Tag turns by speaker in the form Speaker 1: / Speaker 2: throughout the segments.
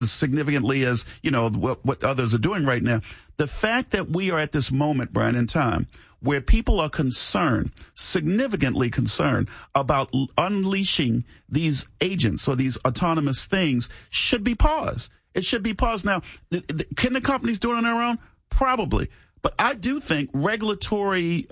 Speaker 1: significantly as, what others are doing right now. The fact that we are at this moment, Brian, in time where people are concerned, significantly concerned about unleashing these agents or these autonomous things should be paused. It should be paused. Now, can the companies do it on their own? Probably. But I do think regulatory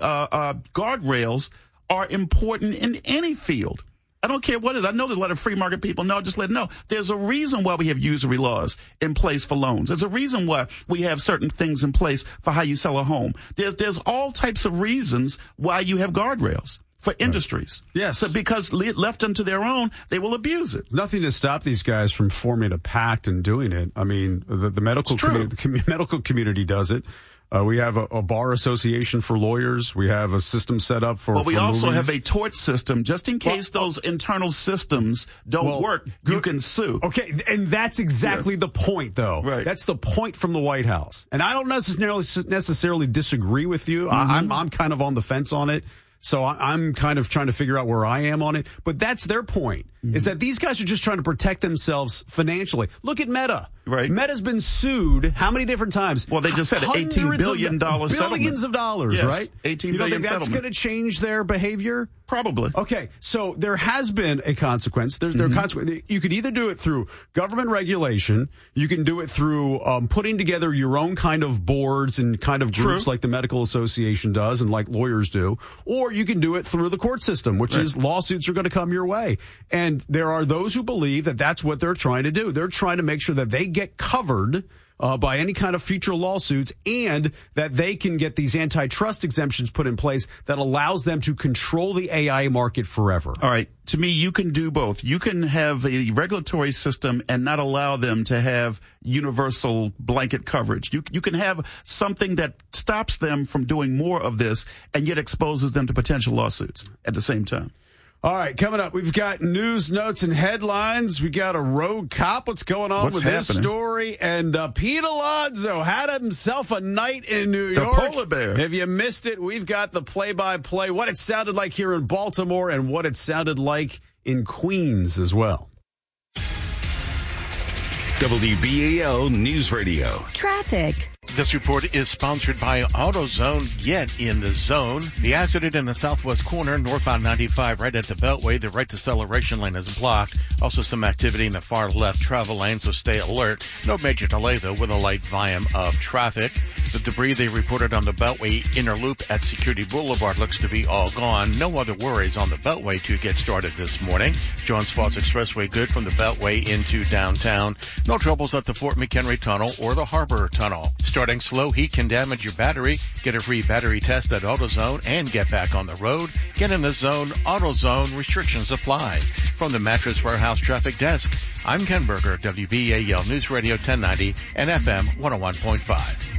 Speaker 1: guardrails are important in any field. I don't care what it is. I know there's a lot of free market people. No, just let them know. There's a reason why we have usury laws in place for loans. There's a reason why we have certain things in place for how you sell a home. There's all types of reasons why you have guardrails for industries.
Speaker 2: Right. Yes.
Speaker 1: So because left unto their own, they will abuse it.
Speaker 2: Nothing to stop these guys from forming a pact and doing it. I mean, the medical medical community does it. We have a bar association for lawyers. We have a system set up for.
Speaker 1: But we also have a tort system just in case those internal systems don't work. You can sue.
Speaker 2: Okay, and that's exactly the point, though.
Speaker 1: Right.
Speaker 2: That's the point from the White House, and I don't necessarily disagree with you. Mm-hmm. I'm kind of on the fence on it. So I'm kind of trying to figure out where I am on it. But that's their point, is that these guys are just trying to protect themselves financially. Look at Meta.
Speaker 1: Right.
Speaker 2: Meta's been sued how many different times?
Speaker 1: Well, they just said an $18 billion settlement.
Speaker 2: Billions of dollars,
Speaker 1: yes,
Speaker 2: right?
Speaker 1: $18 billion
Speaker 2: that's
Speaker 1: settlement.
Speaker 2: going to change their behavior?
Speaker 1: Probably.
Speaker 2: Okay, so there has been a consequence. There are consequences. You could either do it through government regulation, you can do it through putting together your own kind of boards and kind of groups like the Medical Association does and like lawyers do, or you can do it through the court system, which is lawsuits are going to come your way. And there are those who believe that that's what they're trying to do. They're trying to make sure that they get covered by any kind of future lawsuits, and that they can get these antitrust exemptions put in place that allows them to control the AI market forever.
Speaker 1: All right. To me, you can do both. You can have a regulatory system and not allow them to have universal blanket coverage. You can have something that stops them from doing more of this and yet exposes them to potential lawsuits at the same time.
Speaker 2: All right, coming up, we've got news, notes, and headlines. We got a rogue cop. What's going on with this story? And Pete Alonso had himself a night in New York.
Speaker 1: The polar bear.
Speaker 2: If you missed it, we've got the play-by-play, what it sounded like here in Baltimore and what it sounded like in Queens as well.
Speaker 3: WBAL News Radio.
Speaker 4: Traffic.
Speaker 5: This report is sponsored by AutoZone. Get in the zone. The accident in the southwest corner, northbound 95, right at the Beltway. The right deceleration lane is blocked. Also some activity in the far left travel lane, so stay alert. No major delay, though, with a light volume of traffic. The debris they reported on the Beltway inner loop at Security Boulevard looks to be all gone. No other worries on the Beltway to get started this morning. Johns Falls Expressway good from the Beltway into downtown. No troubles at the Fort McHenry Tunnel or the Harbor Tunnel. Starting slow heat can damage your battery. Get a free battery test at AutoZone and get back on the road. Get in the zone. AutoZone. Restrictions apply. From the Mattress Warehouse Traffic Desk, I'm Ken Berger, WBAL News Radio 1090 and FM 101.5.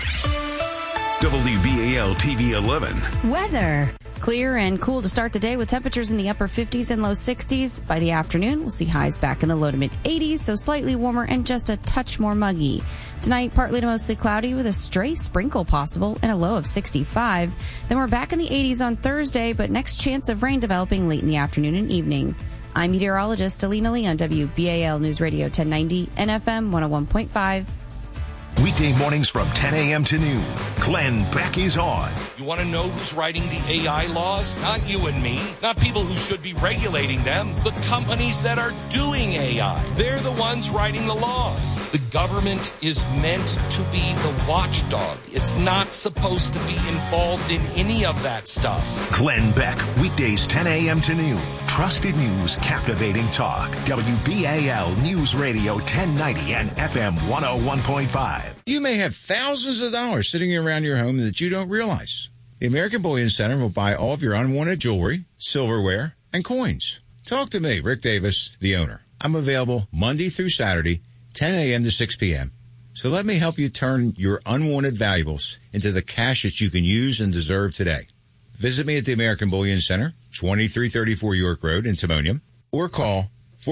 Speaker 3: WBAL TV 11.
Speaker 4: Weather.
Speaker 6: Clear and cool to start the day with temperatures in the upper 50s and low 60s. By the afternoon, we'll see highs back in the low to mid 80s, so slightly warmer and just a touch more muggy. Tonight, partly to mostly cloudy with a stray sprinkle possible and a low of 65. Then we're back in the 80s on Thursday, but next chance of rain developing late in the afternoon and evening. I'm meteorologist Alina Lee on WBAL News Radio 1090 and FM 101.5.
Speaker 3: Weekday mornings from 10 a.m. to noon. Glenn Beck is on.
Speaker 7: You want to know who's writing the AI laws? Not you and me. Not people who should be regulating them. The companies that are doing AI. They're the ones writing the laws. The government is meant to be the watchdog. It's not supposed to be involved in any of that stuff.
Speaker 3: Glenn Beck, weekdays 10 a.m. to noon. Trusted news, captivating talk. WBAL News Radio 1090 and FM 101.5.
Speaker 8: You may have thousands of dollars sitting around your home that you don't realize. The American Bullion Center will buy all of your unwanted jewelry, silverware, and coins. Talk to me, Rick Davis, the owner. I'm available Monday through Saturday, 10 a.m. to 6 p.m. So let me help you turn your unwanted valuables into the cash that you can use and deserve today. Visit me at the American Bullion Center, 2334 York Road in Timonium, or call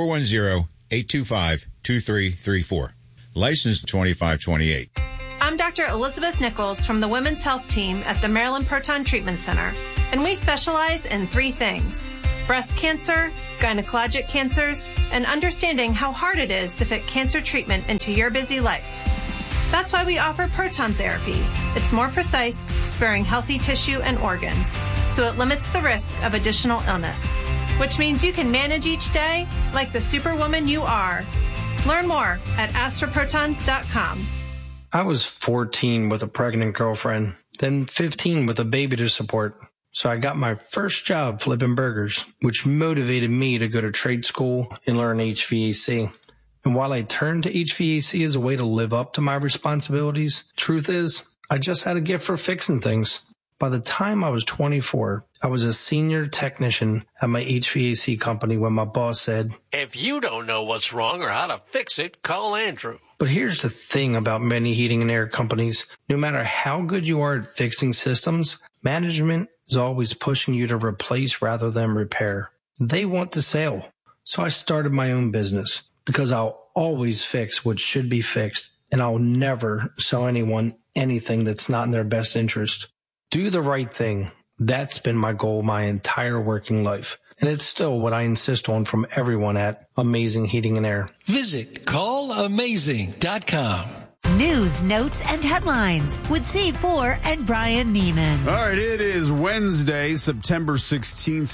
Speaker 8: 410-825-2334. License 2528.
Speaker 9: I'm Dr. Elizabeth Nichols from the Women's Health Team at the Maryland Proton Treatment Center, and we specialize in 3 things: breast cancer, gynecologic cancers, and understanding how hard it is to fit cancer treatment into your busy life. That's why we offer proton therapy. It's more precise, sparing healthy tissue and organs, so it limits the risk of additional illness, which means you can manage each day like the superwoman you are. Learn more at astroprotons.com.
Speaker 4: I was 14 with a pregnant girlfriend, then 15 with a baby to support. So I got my first job flipping burgers, which motivated me to go to trade school and learn HVAC. And while I turned to HVAC as a way to live up to my responsibilities, truth is, I just had a gift for fixing things. By the time I was 24, I was a senior technician at my HVAC company when my boss said,
Speaker 10: "If you don't know what's wrong or how to fix it, call Andrew."
Speaker 4: But here's the thing about many heating and air companies. No matter how good you are at fixing systems, management is always pushing you to replace rather than repair. They want to sell. So I started my own business because I'll always fix what should be fixed, and I'll never sell anyone anything that's not in their best interest. Do the right thing. That's been my goal my entire working life. And it's still what I insist on from everyone at Amazing Heating and Air.
Speaker 11: Visit callamazing.com.
Speaker 12: News, notes, and headlines with Z4 and Brian Neiman.
Speaker 2: All right, it is Wednesday, September 16th,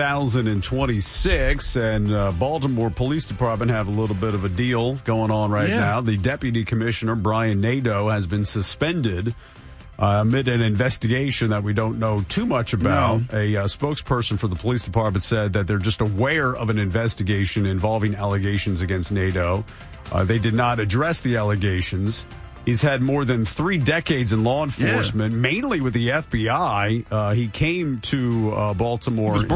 Speaker 2: 2026, and Baltimore Police Department have a little bit of a deal going on right now. The Deputy Commissioner, Brian Nadeau, has been suspended amid an investigation that we don't know too much about. A spokesperson for the police department said that they're just aware of an investigation involving allegations against Nadeau. They did not address the allegations. He's had more than 3 decades in law enforcement, mainly with the FBI. He came to Baltimore in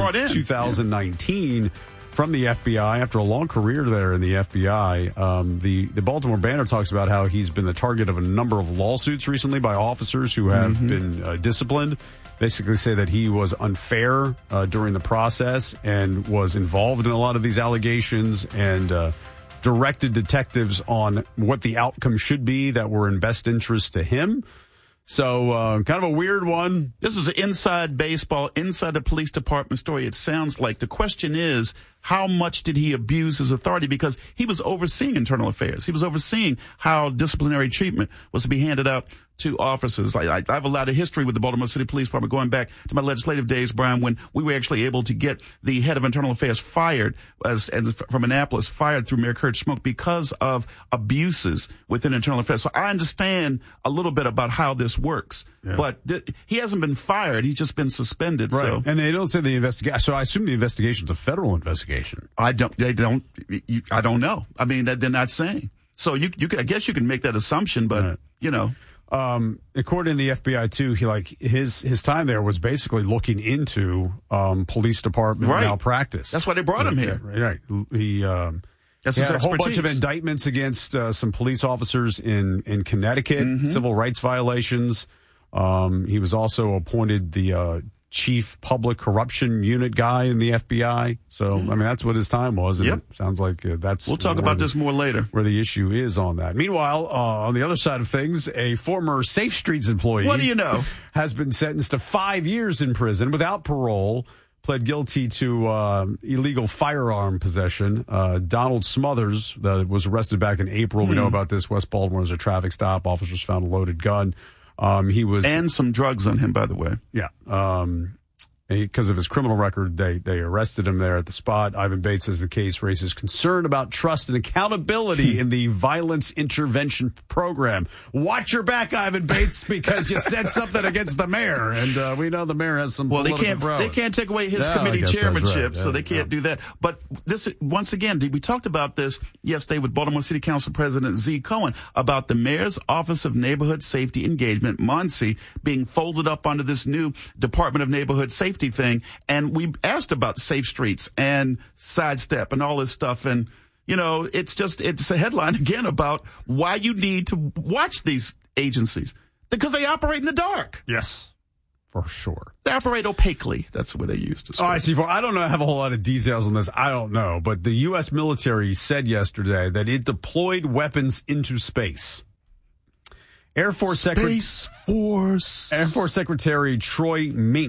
Speaker 2: 2019 from the FBI after a long career there in the FBI. The Baltimore Banner talks about how he's been the target of a number of lawsuits recently by officers who have been disciplined. Basically say that he was unfair during the process and was involved in a lot of these allegations and directed detectives on what the outcome should be that were in best interest to him. So kind of a weird one.
Speaker 1: This is an inside baseball, inside the police department story, it sounds like. The question is, how much did he abuse his authority? Because he was overseeing internal affairs. He was overseeing how disciplinary treatment was to be handed out to officers. I have a lot of history with the Baltimore City Police Department going back to my legislative days, Brian, when we were actually able to get the head of internal affairs fired from Annapolis, fired through Mayor Kurt Schmoke because of abuses within internal affairs. So I understand a little bit about how this works. Yeah. But he hasn't been fired. He's just been suspended.
Speaker 2: Right.
Speaker 1: So.
Speaker 2: And they don't say the investigation. So I assume the investigation is a federal investigation.
Speaker 1: I don't know. I mean, they're not saying. So I guess you can make that assumption, but you know.
Speaker 2: According to the FBI too, his time there was basically looking into police department malpractice.
Speaker 1: That's why they brought him here.
Speaker 2: Right. He had a whole bunch of indictments against some police officers in Connecticut, civil rights violations. He was also appointed the chief public corruption unit guy in the FBI. So, I mean, that's what his time was. And it sounds like that's...
Speaker 1: We'll talk about this more later.
Speaker 2: Where the issue is on that. Meanwhile, on the other side of things, a former Safe Streets employee...
Speaker 1: What do you know?
Speaker 2: ...has been sentenced to 5 years in prison without parole, pled guilty to illegal firearm possession. Donald Smothers was arrested back in April. We know about this. West Baltimore was a traffic stop. Officers found a loaded gun. He was,
Speaker 1: and some drugs on him, by the way.
Speaker 2: Yeah. Because of his criminal record, they arrested him there at the spot. Ivan Bates says the case raises concern about trust and accountability in the violence intervention program. Watch your back, Ivan Bates, because you said something against the mayor, and we know the mayor has some.
Speaker 1: Well, they can't take away his committee chairmanship, so they can't do that. But this, once again, we talked about this yesterday with Baltimore City Council President Z. Cohen about the mayor's Office of Neighborhood Safety Engagement, MONSE, being folded up under this new Department of Neighborhood Safety thing, and we asked about Safe Streets and Sidestep and all this stuff, and you know, it's a headline again about why you need to watch these agencies, because they operate in the dark.
Speaker 2: Yes, for sure.
Speaker 1: They operate opaquely. That's what they use to.
Speaker 2: I see. I don't know. I have a whole lot of details on this. I don't know, but the U.S. military said yesterday that it deployed weapons into space. Air Force Secretary Troy Mink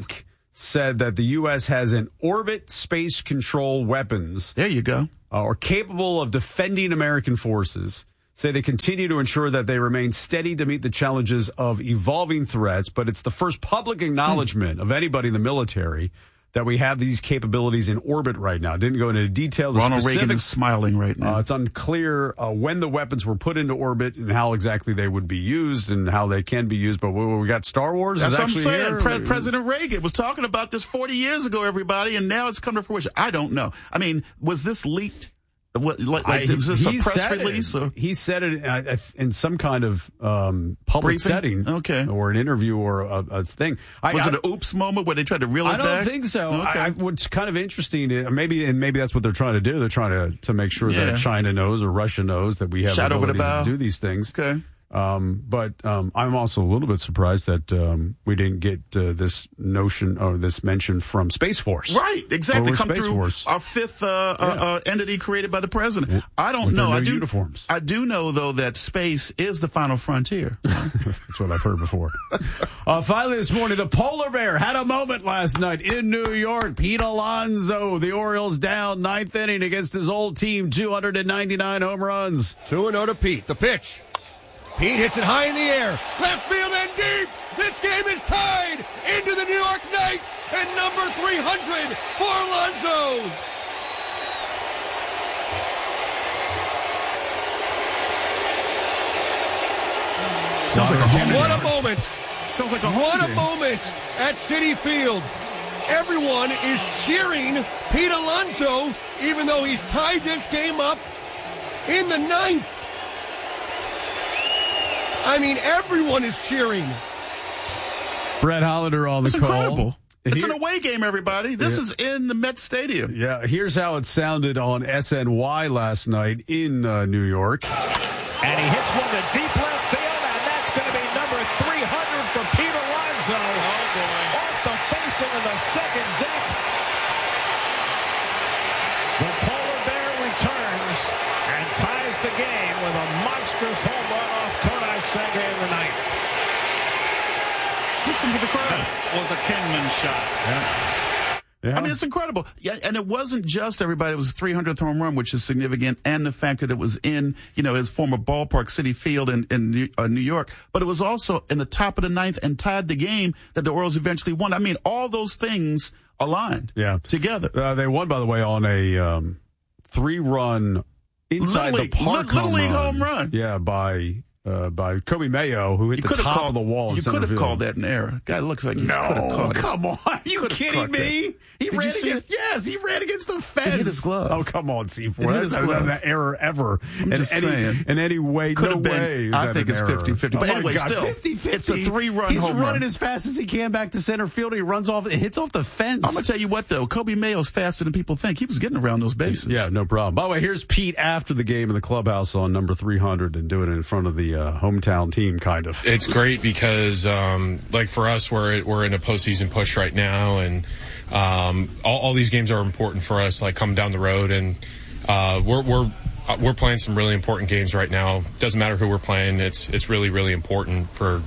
Speaker 2: said that the U.S. has an orbit space control weapons.
Speaker 1: There you go.
Speaker 2: Or capable of defending American forces. Say they continue to ensure that they remain steady to meet the challenges of evolving threats, but it's the first public acknowledgement of anybody in the military that we have these capabilities in orbit right now. Didn't go into detail.
Speaker 1: Ronald Reagan is smiling right now.
Speaker 2: It's unclear when the weapons were put into orbit and how exactly they would be used and how they can be used. But we got Star Wars.
Speaker 1: That's what I'm
Speaker 2: actually
Speaker 1: saying.
Speaker 2: here.
Speaker 1: President Reagan was talking about this 40 years ago, everybody, and now it's come to fruition. I don't know. I mean, was this leaked? What, is this a press release? Or?
Speaker 2: He said it in some kind of public
Speaker 1: briefing?
Speaker 2: Setting,
Speaker 1: okay,
Speaker 2: or an interview or a thing.
Speaker 1: Was it an oops moment where they tried to reel it back?
Speaker 2: I don't think so.
Speaker 1: Okay.
Speaker 2: What's kind of interesting, maybe that's what they're trying to do. They're trying to make sure that China knows or Russia knows that we have the ability to do these things.
Speaker 1: Okay.
Speaker 2: But I'm also a little bit surprised that we didn't get this notion or this mention from Space Force.
Speaker 1: Right, exactly. Come
Speaker 2: Space
Speaker 1: through
Speaker 2: Force.
Speaker 1: Our fifth entity created by the president. I don't know.
Speaker 2: Uniforms.
Speaker 1: I do know though that space is the final frontier.
Speaker 2: That's what I've heard before. Finally, this morning, the polar bear had a moment last night in New York. Pete Alonso, the Orioles down ninth inning against his old team, 299 home runs.
Speaker 11: 2-0 to Pete. The pitch. Pete hits it high in the air. Left field and deep. This game is tied into the New York Knights and number 300 for Alonso.
Speaker 1: Sounds like a home
Speaker 11: What a moment.
Speaker 1: Sounds like a
Speaker 11: What a moment at Citi Field. Everyone is cheering Pete Alonso, even though he's tied this game up in the ninth. I mean, everyone is cheering.
Speaker 2: Brett Hollander on the call.
Speaker 1: It's incredible. It's an away game, everybody. This is in the Met Stadium.
Speaker 2: Yeah, here's how it sounded on SNY last night in New York.
Speaker 13: And he hits one to deep left field, and that's going to be number 300 for Pete Alonso. Oh, boy. Off the facing of the second deck. The polar bear returns and ties the game with a monstrous home run off Kodai Senga in the ninth.
Speaker 1: Listen to the crowd.
Speaker 14: That was a Kingman shot.
Speaker 2: Yeah.
Speaker 1: I mean, it's incredible. Yeah, and it wasn't just everybody. It was 300th home run, which is significant, and the fact that it was in, his former ballpark, Citi Field in New York. But it was also in the top of the ninth and tied the game that the Orioles eventually won. I mean, all those things aligned together.
Speaker 2: They won, by the way, on a 3-run inside the park
Speaker 1: Little League home run.
Speaker 2: Yeah, by Kobe Mayo, who hit the top of the wall.
Speaker 1: You could have called that an error. Guy looks like you could have caught it.
Speaker 2: Come on. Are you kidding me? He ran against the fence.
Speaker 1: He hit his glove.
Speaker 2: Oh, come on, C4. That's not an error ever.
Speaker 1: I'm just saying.
Speaker 2: In any way,
Speaker 1: could
Speaker 2: no
Speaker 1: have been,
Speaker 2: way.
Speaker 1: I think it's 50-50. But anyway, still,
Speaker 2: 50-50.
Speaker 1: It's a 3-run home run.
Speaker 2: He's running as fast as he can back to center field. He runs off, it hits off the fence.
Speaker 1: I'm going to tell you what, though. Kobe Mayo's faster than people think. He was getting around those bases.
Speaker 2: Yeah, no problem. By the way, here's Pete after the game in the clubhouse on number 300 and doing it in front of the hometown team, kind of.
Speaker 15: It's great because, like for us, we're in a postseason push right now, and all these games are important for us. Like coming down the road, and we're playing some really important games right now. Doesn't matter who we're playing. It's really, really important for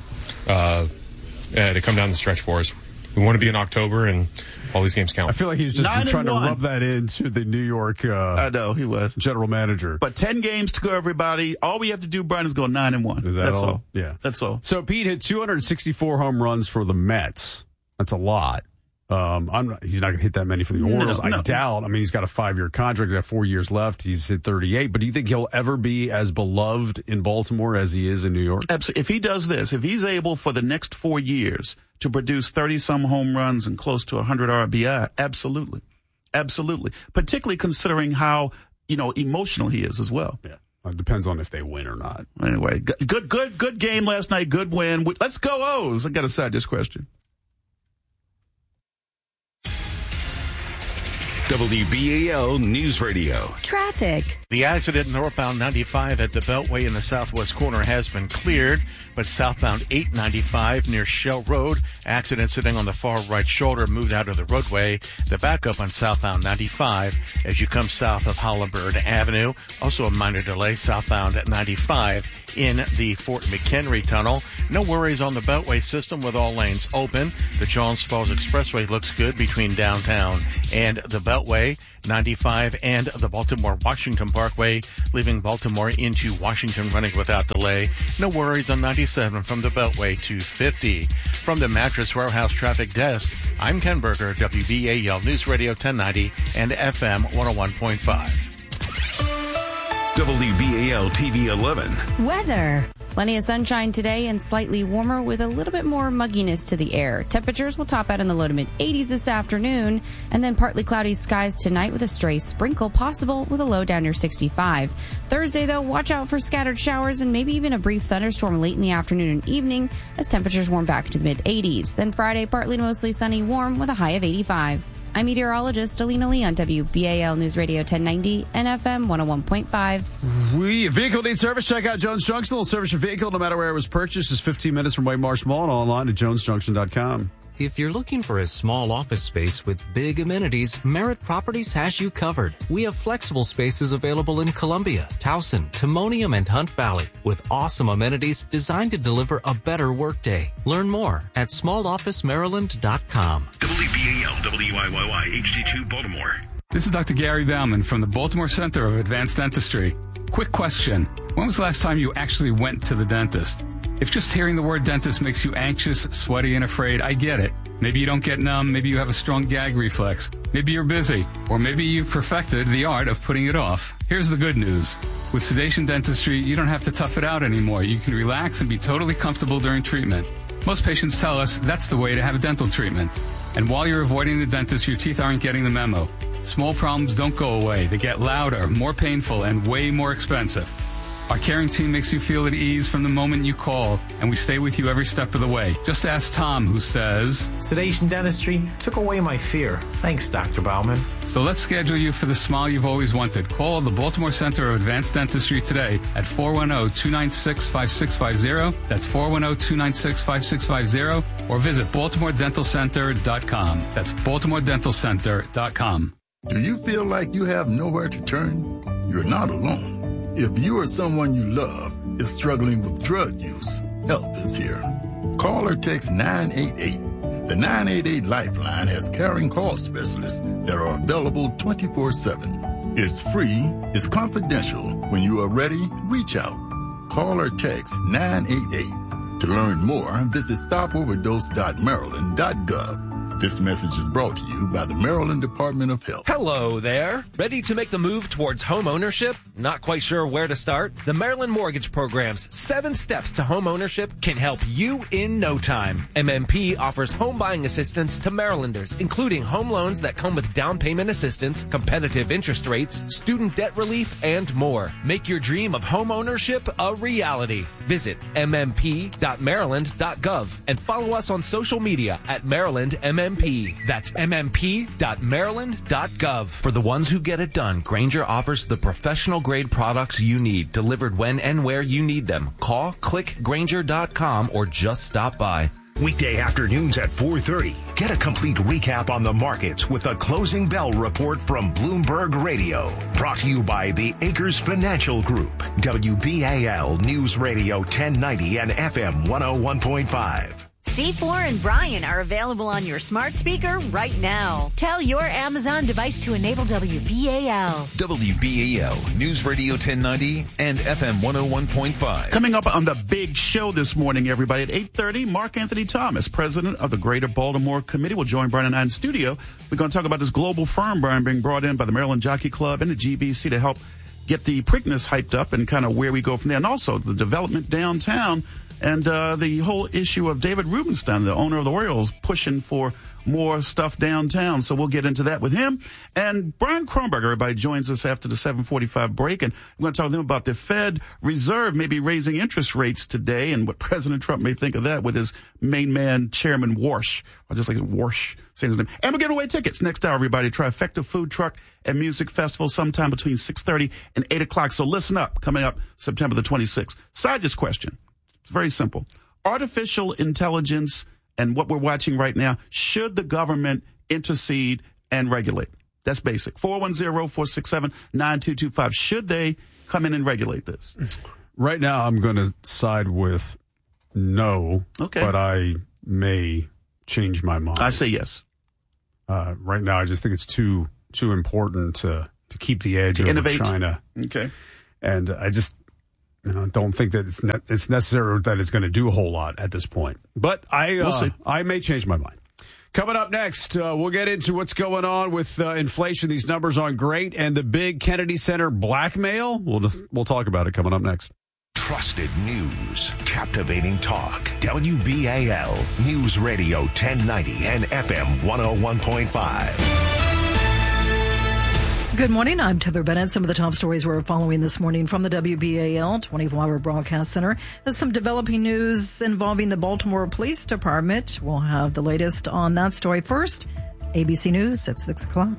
Speaker 15: to come down the stretch for us. We want to be in October, and all these games count.
Speaker 2: I feel like he was just trying to rub that into the New York
Speaker 1: I know, he was.
Speaker 2: General manager.
Speaker 1: But 10 games to go, everybody. All we have to do, Brian, is go 9-1.
Speaker 2: That's
Speaker 1: all.
Speaker 2: Yeah.
Speaker 1: That's all.
Speaker 2: So Pete hit 264 home runs for the Mets. That's a lot. He's not going to hit that many for the Orioles.
Speaker 1: No.
Speaker 2: I doubt. I mean, he's got a 5-year contract. He's got 4 years left. He's hit 38. But do you think he'll ever be as beloved in Baltimore as he is in New York?
Speaker 1: Absolutely. If he does this, if he's able for the next 4 years to produce 30-some home runs and close to 100 RBI, absolutely. Absolutely. Particularly considering how, emotional he is as well.
Speaker 2: Yeah. It depends on if they win or not.
Speaker 1: Anyway, good game last night. Good win. Let's go O's. I got to side this question.
Speaker 3: WBAL News Radio.
Speaker 12: Traffic.
Speaker 5: The accident northbound 95 at the Beltway in the southwest corner has been cleared, but southbound 895 near Shell Road Accident sitting on the far right shoulder moved out of the roadway. The backup on southbound 95 as you come south of Holabird Avenue. Also a minor delay southbound at 95 in the Fort McHenry Tunnel. No worries on the Beltway system with all lanes open. The Johns Falls Expressway looks good between downtown and the Beltway. 95 and the Baltimore-Washington Parkway, leaving Baltimore into Washington running without delay. No worries on 97 from the Beltway to 50. From the Mattress Warehouse Traffic Desk, I'm Ken Berger, WBAL News Radio 1090 and FM 101.5.
Speaker 3: WBAL TV 11.
Speaker 12: Weather.
Speaker 6: Plenty of sunshine today and slightly warmer with a little bit more mugginess to the air. Temperatures will top out in the low to mid 80s this afternoon, and then partly cloudy skies tonight with a stray sprinkle possible with a low down near 65. Thursday, though, watch out for scattered showers and maybe even a brief thunderstorm late in the afternoon and evening as temperatures warm back to the mid 80s. Then Friday, partly to mostly sunny, warm with a high of 85. I'm meteorologist Alina Lee on WBAL News Radio 1090 and FM 101.5.
Speaker 2: Vehicle needs service. Check out Jones Junction. They'll service your vehicle no matter where it was purchased. It's 15 minutes from White Marsh Mall and online at jonesjunction.com.
Speaker 16: If you're looking for a small office space with big amenities, Merritt Properties has you covered. We have flexible spaces available in Columbia, Towson, Timonium, and Hunt Valley with awesome amenities designed to deliver a better workday. Learn more at smallofficemaryland.com.
Speaker 3: WBAL, WIYY, HD2 Baltimore.
Speaker 17: This is Dr. Gary Bauman from the Baltimore Center of Advanced Dentistry. Quick question. When was the last time you actually went to the dentist? If just hearing the word dentist makes you anxious, sweaty, and afraid, I get it. Maybe you don't get numb, maybe you have a strong gag reflex, maybe you're busy, or maybe you've perfected the art of putting it off. Here's the good news. With sedation dentistry, you don't have to tough it out anymore. You can relax and be totally comfortable during treatment. Most patients tell us that's the way to have a dental treatment. And while you're avoiding the dentist, your teeth aren't getting the memo. Small problems don't go away. They get louder, more painful, and way more expensive. Our caring team makes you feel at ease from the moment you call, and we stay with you every step of the way. Just ask Tom, who says,
Speaker 18: sedation dentistry took away my fear. Thanks, Dr. Bauman.
Speaker 17: So let's schedule you for the smile you've always wanted. Call the Baltimore Center of Advanced Dentistry today at 410-296-5650. That's 410-296-5650. Or visit BaltimoreDentalCenter.com. That's BaltimoreDentalCenter.com.
Speaker 19: Do you feel like you have nowhere to turn? You're not alone. If you or someone you love is struggling with drug use, help is here. Call or text 988. The 988 Lifeline has caring call specialists that are available 24/7. It's free, it's confidential. When you are ready, reach out. Call or text 988. To learn more, visit stopoverdose.maryland.gov. This message is brought to you by the Maryland Department of Health.
Speaker 20: Hello there. Ready to make the move towards home ownership? Not quite sure where to start? The Maryland Mortgage Program's 7 Steps to Home Ownership can help you in no time. MMP offers home buying assistance to Marylanders, including home loans that come with down payment assistance, competitive interest rates, student debt relief, and more. Make your dream of home ownership a reality. Visit mmp.maryland.gov and follow us on social media at Maryland MMP. That's mmp.maryland.gov.
Speaker 21: For the ones who get it done, Grainger offers the professional grade products you need, delivered when and where you need them. Call, click Grainger.com, or just stop by.
Speaker 3: Weekday afternoons at 4:30. Get a complete recap on the markets with a closing bell report from Bloomberg Radio. Brought to you by the Acres Financial Group. WBAL News Radio 1090 and FM 101.5.
Speaker 12: C4 and Brian are available on your smart speaker right now. Tell your Amazon device to enable WBAL.
Speaker 22: WBAL News Radio 1090 and FM 101.5.
Speaker 1: Coming up on the big show this morning, everybody, at 8:30, Mark Anthony Thomas, president of the Greater Baltimore Committee, will join Brian and I in studio. We're going to talk about this global firm, Brian, being brought in by the Maryland Jockey Club and the GBC to help get the Preakness hyped up and kind of where we go from there. And also the development downtown. And the whole issue of David Rubenstein, the owner of the Orioles, pushing for more stuff downtown. So we'll get into that with him. And Brian Kronberger, everybody, joins us after the 7:45 break. And we're going to talk to him about the Fed Reserve maybe raising interest rates today and what President Trump may think of that with his main man, Chairman Warsh. I just like Warsh saying his name. And we're giving away tickets next hour, everybody. Trifecta Food Truck and Music Festival sometime between 6:30 and 8 o'clock. So listen up. Coming up September the 26th. Side just question. It's very simple. Artificial intelligence and what we're watching right now, should the government intercede and regulate? That's basic. 410-467-9225. Should they come in and regulate this?
Speaker 2: Right now, I'm going to side with no, but I may change my mind.
Speaker 1: I say yes.
Speaker 2: Right now, I just think it's too important to keep the edge over China.
Speaker 1: Okay.
Speaker 2: And I just don't think that it's necessary that it's going to do a whole lot at this point. But we'll see. I may change my mind. Coming up next, we'll get into what's going on with inflation. These numbers aren't great. And the big Kennedy Center blackmail. We'll talk about it coming up next.
Speaker 3: Trusted news, captivating talk. WBAL News Radio 1090 and FM 101.5.
Speaker 7: Good morning. I'm Heather Bennett. Some of the top stories we're following this morning from the WBAL 24-hour broadcast center. There's some developing news involving the Baltimore Police Department. We'll have the latest on that story first. ABC News at 6 o'clock.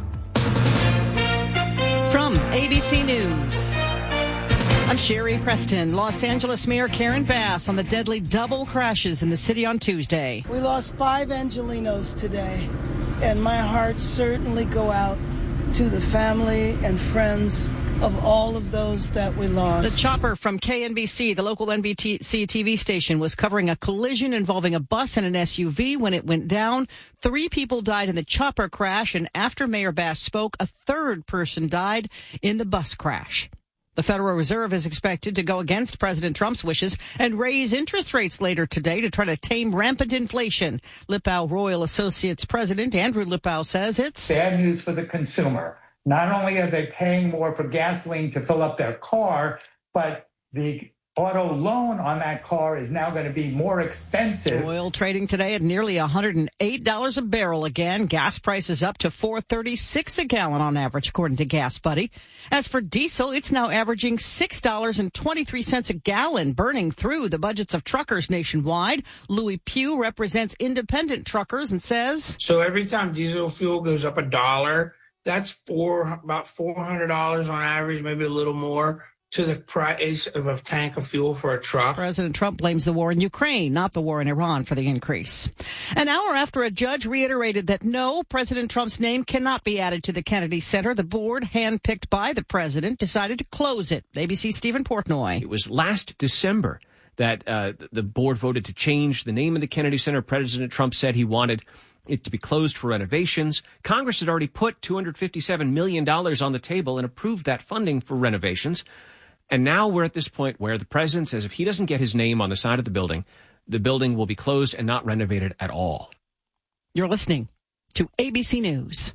Speaker 8: From ABC News, I'm Sherry Preston. Los Angeles Mayor Karen Bass on the deadly double crashes in the city on Tuesday.
Speaker 23: We lost 5 Angelinos today, and my heart certainly go out to the family and friends of all of those that we lost.
Speaker 8: The chopper from KNBC, the local NBC TV station, was covering a collision involving a bus and an SUV when it went down. 3 people died in the chopper crash, and after Mayor Bass spoke, a 3rd person died in the bus crash. The Federal Reserve is expected to go against President Trump's wishes and raise interest rates later today to try to tame rampant inflation. Lippau Royal Associates President Andrew Lippau says it's
Speaker 24: bad news for the consumer. Not only are they paying more for gasoline to fill up their car, but the auto loan on that car is now going to be more expensive.
Speaker 8: Oil trading today at nearly $108 a barrel again. Gas prices up to $4.36 a gallon on average, according to Gas Buddy. As for diesel, it's now averaging $6.23 a gallon, burning through the budgets of truckers nationwide. Louis Pugh represents independent truckers and says,
Speaker 25: so every time diesel fuel goes up $1, that's about $400 on average, maybe a little more, to the price of a tank of fuel for a truck.
Speaker 8: President Trump blames the war in Ukraine, not the war in Iran, for the increase. An hour after a judge reiterated that no, President Trump's name cannot be added to the Kennedy Center, the board, handpicked by the president, decided to close it. ABC's Stephen Portnoy.
Speaker 26: It was last December that the board voted to change the name of the Kennedy Center. President Trump said he wanted it to be closed for renovations. Congress had already put $257 million on the table and approved that funding for renovations. And now we're at this point where the president says if he doesn't get his name on the side of the building will be closed and not renovated at all.
Speaker 8: You're listening to ABC News.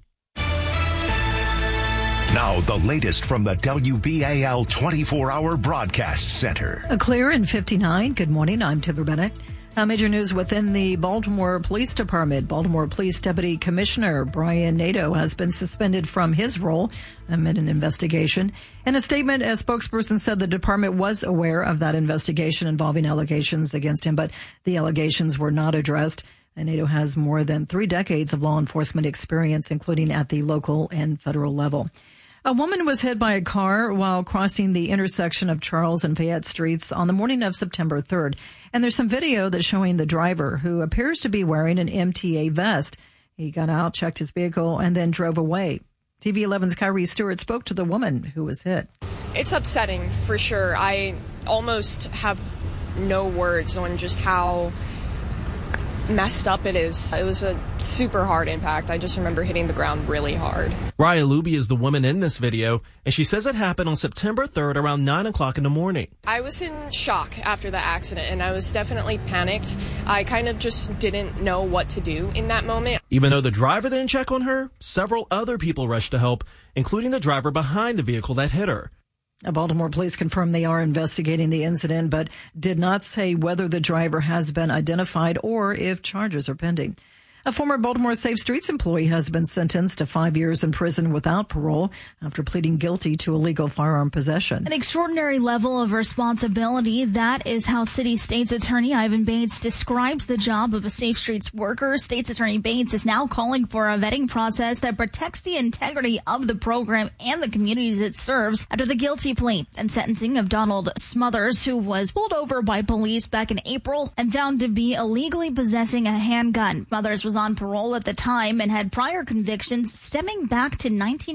Speaker 3: Now, the latest from the WBAL 24-hour broadcast center.
Speaker 7: Clear in 59. Good morning. I'm Heather Bennett. Major news within the Baltimore Police Department. Baltimore Police Deputy Commissioner Brian Nadeau has been suspended from his role amid an investigation. In a statement, a spokesperson said the department was aware of that investigation involving allegations against him, but the allegations were not addressed. And Nadeau has more than 3 decades of law enforcement experience, including at the local and federal level. A woman was hit by a car while crossing the intersection of Charles and Fayette Streets on the morning of September 3rd. And there's some video that's showing the driver, who appears to be wearing an MTA vest. He got out, checked his vehicle, and then drove away. TV 11's Kyrie Stewart spoke to the woman who was hit.
Speaker 27: It's upsetting, for sure. I almost have no words on just how messed up it is. It was a super hard impact. I just remember hitting the ground really hard.
Speaker 28: Raya Luby is the woman in this video, and she says it happened on September 3rd around 9 o'clock in the morning.
Speaker 27: I was in shock after the accident, and I was definitely panicked. I kind of just didn't know what to do in that moment.
Speaker 28: Even though the driver didn't check on her, several other people rushed to help, including the driver behind the vehicle that hit her.
Speaker 7: Baltimore police confirmed they are investigating the incident, but did not say whether the driver has been identified or if charges are pending. A former Baltimore Safe Streets employee has been sentenced to 5 years in prison without parole after pleading guilty to illegal firearm possession.
Speaker 4: An extraordinary level of responsibility. That is how City State's Attorney Ivan Bates describes the job of a Safe Streets worker. State's Attorney Bates is now calling for a vetting process that protects the integrity of the program and the communities it serves after the guilty plea and sentencing of Donald Smothers, who was pulled over by police back in April and found to be illegally possessing a handgun. Smothers was on parole at the time and had prior convictions stemming back to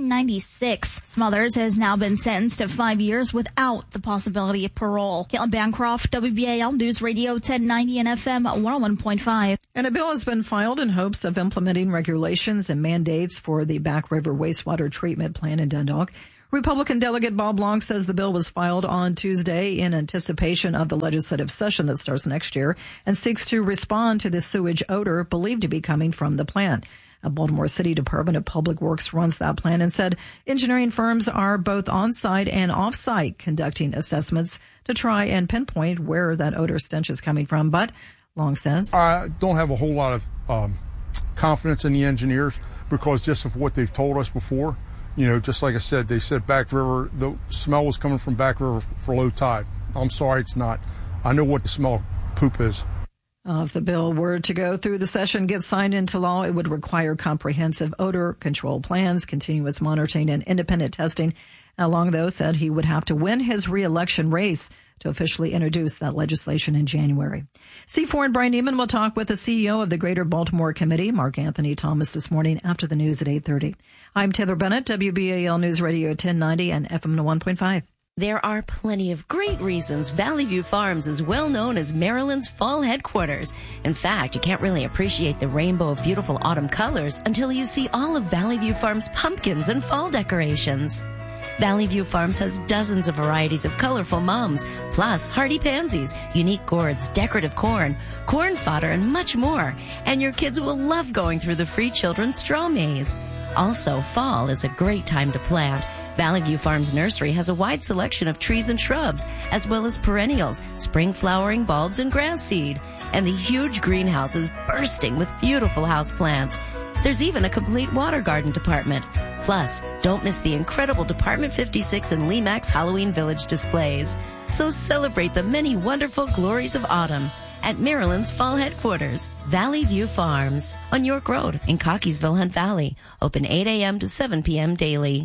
Speaker 4: 1996. Smothers has now been sentenced to 5 years without the possibility of parole. Caitlin Bancroft, WBAL News Radio 1090 and FM 101.5.
Speaker 7: And a bill has been filed in hopes of implementing regulations and mandates for the Back River wastewater treatment plant in Dundalk. Republican Delegate Bob Long says the bill was filed on Tuesday in anticipation of the legislative session that starts next year and seeks to respond to the sewage odor believed to be coming from the plant. A Baltimore City Department of Public Works runs that plant and said engineering firms are both on-site and off-site conducting assessments to try and pinpoint where that odor stench is coming from. But Long says,
Speaker 5: I don't have a whole lot of confidence in the engineers because just of what they've told us before. You know, just like I said, they said Back River, the smell was coming from Back River for low tide. I'm sorry, it's not. I know what the smell of poop is.
Speaker 7: If the bill were to go through the session, get signed into law, it would require comprehensive odor control plans, continuous monitoring, and independent testing. Long, though, said he would have to win his re-election race to officially introduce that legislation in January. C4 and Brian Neiman will talk with the CEO of the Greater Baltimore Committee, Mark Anthony Thomas, this morning after the news at 8:30. I'm Taylor Bennett, WBAL News Radio 1090 and FM 101.5.
Speaker 9: There are plenty of great reasons Valley View Farms is well known as Maryland's fall headquarters. In fact, you can't really appreciate the rainbow of beautiful autumn colors until you see all of Valley View Farms' pumpkins and fall decorations. Valley View Farms has dozens of varieties of colorful mums, plus hardy pansies, unique gourds, decorative corn, corn fodder, and much more. And your kids will love going through the free children's straw maze. Also, fall is a great time to plant. Valley View Farms Nursery has a wide selection of trees and shrubs, as well as perennials, spring flowering bulbs, and grass seed. And the huge greenhouse is bursting with beautiful houseplants. There's even a complete water garden department. Plus, don't miss the incredible Department 56 and Lemax Halloween Village displays. So celebrate the many wonderful glories of autumn at Maryland's fall headquarters, Valley View Farms, on York Road in Cockeysville, Hunt Valley. Open 8 a.m. to 7 p.m. daily.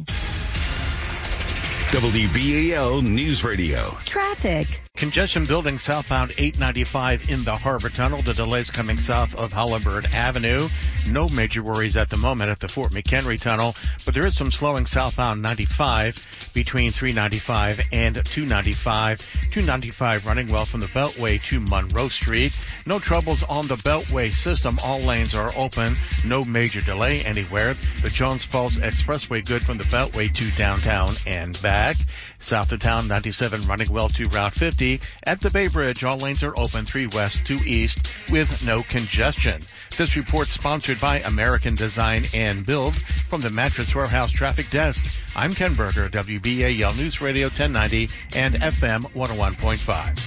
Speaker 22: WBAL News Radio.
Speaker 10: Traffic. Congestion building southbound 895 in the Harbor Tunnel. The delays coming south of Halliburton Avenue. No major worries at the moment at the Fort McHenry Tunnel, but there is some slowing southbound 95 between 395 and 295. 295 running well from the Beltway to Monroe Street. No troubles on the Beltway system. All lanes are open. No major delay anywhere. The Jones Falls Expressway good from the Beltway to downtown and back. South of town 97 running well to Route 50. At the Bay Bridge, all lanes are open 3 west to east with no congestion. This report sponsored by American Design and Build from the Mattress Warehouse Traffic Desk. I'm Ken Berger, WBAL News Radio 1090 and FM 101.5.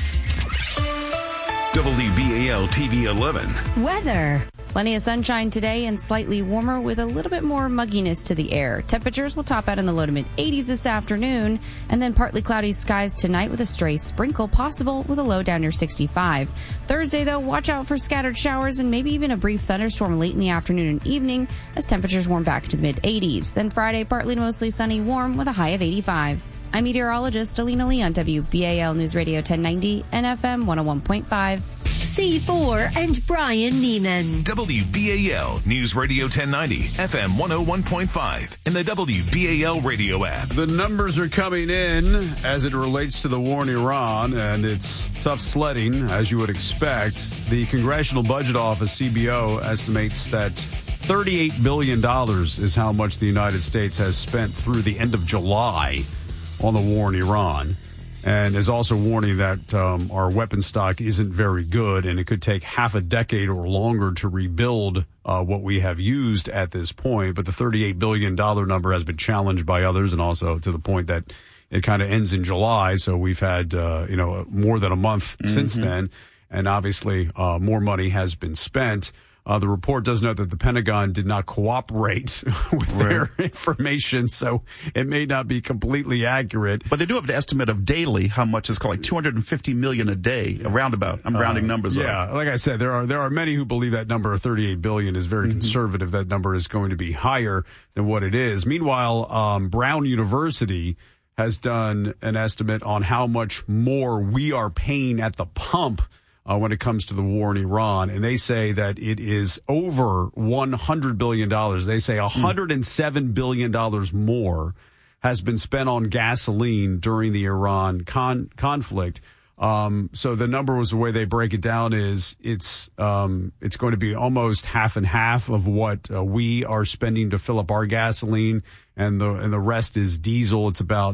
Speaker 22: WBAL TV 11.
Speaker 6: Weather. Plenty of sunshine today and slightly warmer with a little bit more mugginess to the air. Temperatures will top out in the low to mid 80s this afternoon, and then partly cloudy skies tonight with a stray sprinkle possible with a low down near 65. Thursday, though, watch out for scattered showers and maybe even a brief thunderstorm late in the afternoon and evening as temperatures warm back to the mid 80s. Then Friday, partly to mostly sunny, warm with a high of 85. I'm meteorologist Alina Lee on WBAL News Radio 1090 and FM 101.5.
Speaker 12: C4 and Brian Neiman.
Speaker 22: WBAL News Radio 1090, FM 101.5, and the WBAL radio app.
Speaker 2: The numbers are coming in as it relates to the war in Iran, and it's tough sledding, as you would expect. The Congressional Budget Office, CBO, estimates that $38 billion is how much the United States has spent through the end of July on the war in Iran, and is also warning that our weapon stock isn't very good, and it could take half a decade or longer to rebuild what we have used at this point. But the $38 billion number has been challenged by others, and also to the point that it kind of ends in July. So we've had more than a month since then, and obviously more money has been spent. The report does note that the Pentagon did not cooperate with their information, so it may not be completely accurate.
Speaker 1: But they do have an estimate of daily how much it's called, like 250 million a day, a roundabout. I'm rounding numbers off.
Speaker 2: Yeah, like I said, there are many who believe that number of 38 billion is very conservative. That number is going to be higher than what it is. Meanwhile, Brown University has done an estimate on how much more we are paying at the pump when it comes to the war in Iran, and they say that it is over $100 billion. They say $107 billion more has been spent on gasoline during the Iran conflict. So the number was the way they break it down is it's going to be almost half and half of what we are spending to fill up our gasoline, and the rest is diesel. It's about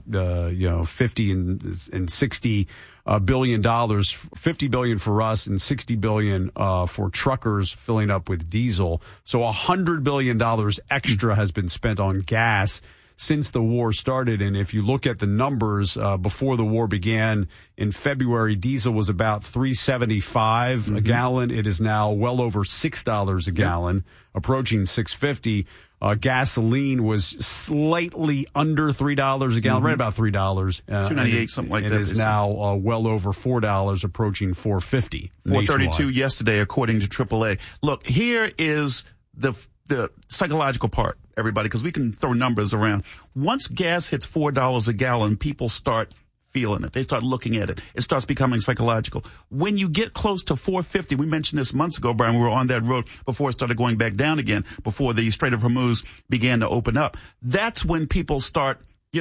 Speaker 2: 50 and 60 $1 billion, $50 billion for us and $60 billion for truckers filling up with diesel. So $100 billion extra has been spent on gas since the war started. And if you look at the numbers before the war began in February, diesel was about $3.75 a gallon. It is now well over $6 a gallon, approaching $6.50. Gasoline was slightly under $3 a gallon, right about $3.
Speaker 1: $2.98, something like that.
Speaker 2: It is now well over $4, approaching $4.50.
Speaker 1: $4.32 yesterday, according to AAA. Look, here is the psychological part, everybody, because we can throw numbers around. Once gas hits $4 a gallon, people start feeling it. They start looking at it. It starts becoming psychological. When you get close to $4.50, we mentioned this months ago, Brian, we were on that road before it started going back down again, before the Strait of Hormuz began to open up. That's when people start,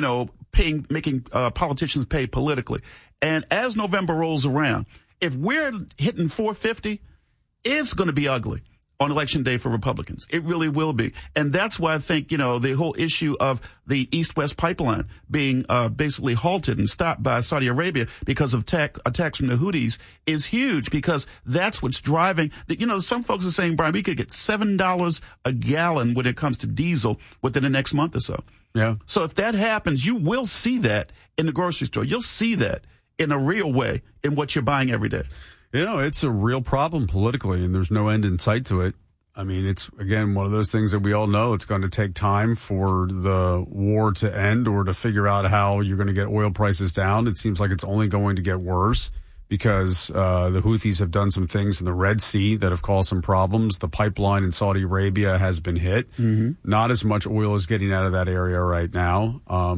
Speaker 1: making politicians pay politically. And as November rolls around, if we're hitting $4.50, it's going to be ugly on election day for Republicans. It really will be. And that's why I think, the whole issue of the East-West pipeline being basically halted and stopped by Saudi Arabia because of attacks from the Houthis is huge, because that's what's driving. Some folks are saying, Brian, we could get $7 a gallon when it comes to diesel within the next month or so.
Speaker 2: Yeah.
Speaker 1: So if that happens, you will see that in the grocery store. You'll see that in a real way in what you're buying every day.
Speaker 2: It's a real problem politically, and there's no end in sight to it. I mean, it's, again, one of those things that we all know it's going to take time for the war to end or to figure out how you're going to get oil prices down. It seems like it's only going to get worse because the Houthis have done some things in the Red Sea that have caused some problems. The pipeline in Saudi Arabia has been hit. Not as much oil is getting out of that area right now.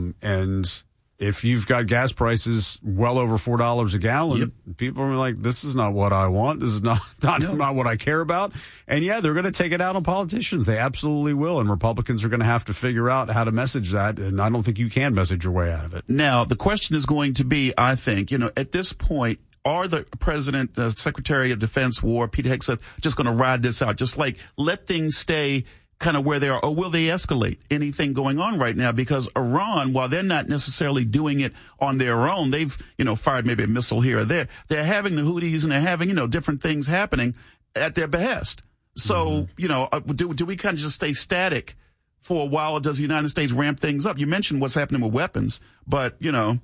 Speaker 2: And if you've got gas prices well over $4 a gallon, people are like, this is not what I want. This is not what I care about. And yeah, they're going to take it out on politicians. They absolutely will. And Republicans are going to have to figure out how to message that. And I don't think you can message your way out of it.
Speaker 1: Now, the question is going to be, I think, at this point, are the President, Secretary of Defense, War, Pete Hegseth, just going to ride this out? Just like let things stay kind of where they are, or will they escalate anything going on right now? Because Iran, while they're not necessarily doing it on their own, they've, fired maybe a missile here or there. They're having the Houthis and they're having, different things happening at their behest. So, do we kind of just stay static for a while, or does the United States ramp things up? You mentioned what's happening with weapons, but,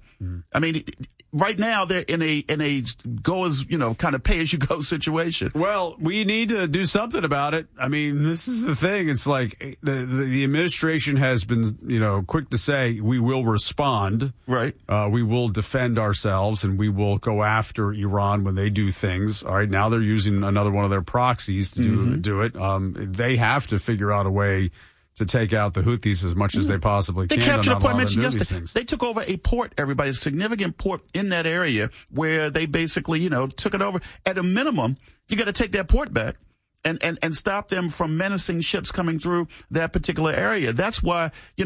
Speaker 1: I mean, right now they're in a go as, kind of pay as you go situation.
Speaker 2: Well, we need to do something about it. I mean, this is the thing. It's like the administration has been, quick to say we will respond.
Speaker 1: Right.
Speaker 2: We will defend ourselves and we will go after Iran when they do things. All right. Now they're using another one of their proxies to do it. They have to figure out a way to take out the Houthis as much as they possibly can.
Speaker 1: They captured a point I mentioned yesterday. They took over a port, everybody, a significant port in that area where they basically, took it over. At a minimum, you got to take that port back and stop them from menacing ships coming through that particular area. That's why,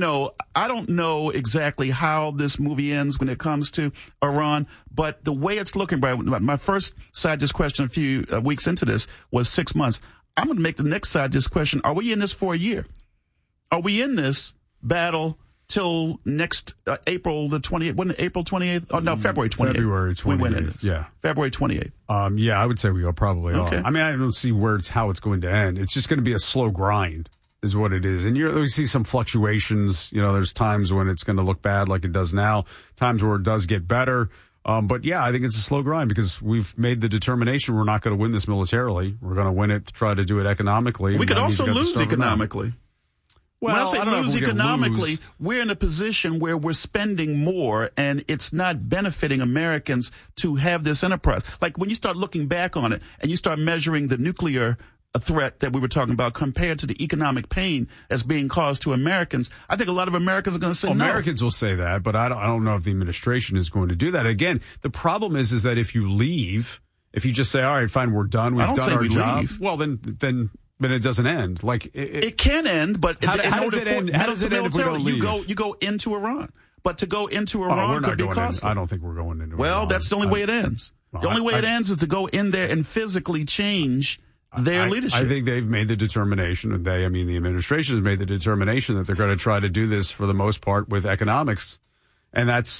Speaker 1: I don't know exactly how this movie ends when it comes to Iran, but the way it's looking, Brian, my first side dish question a few weeks into this was 6 months. I'm going to make the next side dish question. Are we in this for a year? Are we in this battle till next April the 28th? When April 28th? Oh, no, February 28th.
Speaker 2: February 28th.
Speaker 1: We went in this.
Speaker 2: Yeah.
Speaker 1: February 28th.
Speaker 2: Yeah, I would say we probably
Speaker 1: okay.
Speaker 2: are. I mean, I don't see how it's going to end. It's just going to be a slow grind is what it is. And we see some fluctuations. There's times when it's going to look bad like it does now, times where it does get better. But yeah, I think it's a slow grind because we've made the determination we're not going to win this militarily. We're going to win it to try to do it economically.
Speaker 1: We could also lose economically.
Speaker 2: Well,
Speaker 1: when I say lose economically,
Speaker 2: lose.
Speaker 1: We're in a position where we're spending more and it's not benefiting Americans to have this enterprise. Like when you start looking back on it and you start measuring the nuclear threat that we were talking about compared to the economic pain that's being caused to Americans, I think a lot of Americans are going to say no.
Speaker 2: Americans will say that, but I don't know if the administration is going to do that. Again, the problem is that if you leave, if you just say, all right, fine, we're done, we've done our job.
Speaker 1: Leave.
Speaker 2: Well, then it doesn't end. Like
Speaker 1: it can end, but
Speaker 2: how does it end? How does it end if we don't leave?
Speaker 1: You go into Iran, but to go into Iran could be costly.
Speaker 2: I don't think we're going into Iran.
Speaker 1: Well, that's the only way it ends. The only way it ends is to go in there and physically change their leadership.
Speaker 2: I think they've made the determination, and the administration has made the determination that they're going to try to do this for the most part with economics, and that's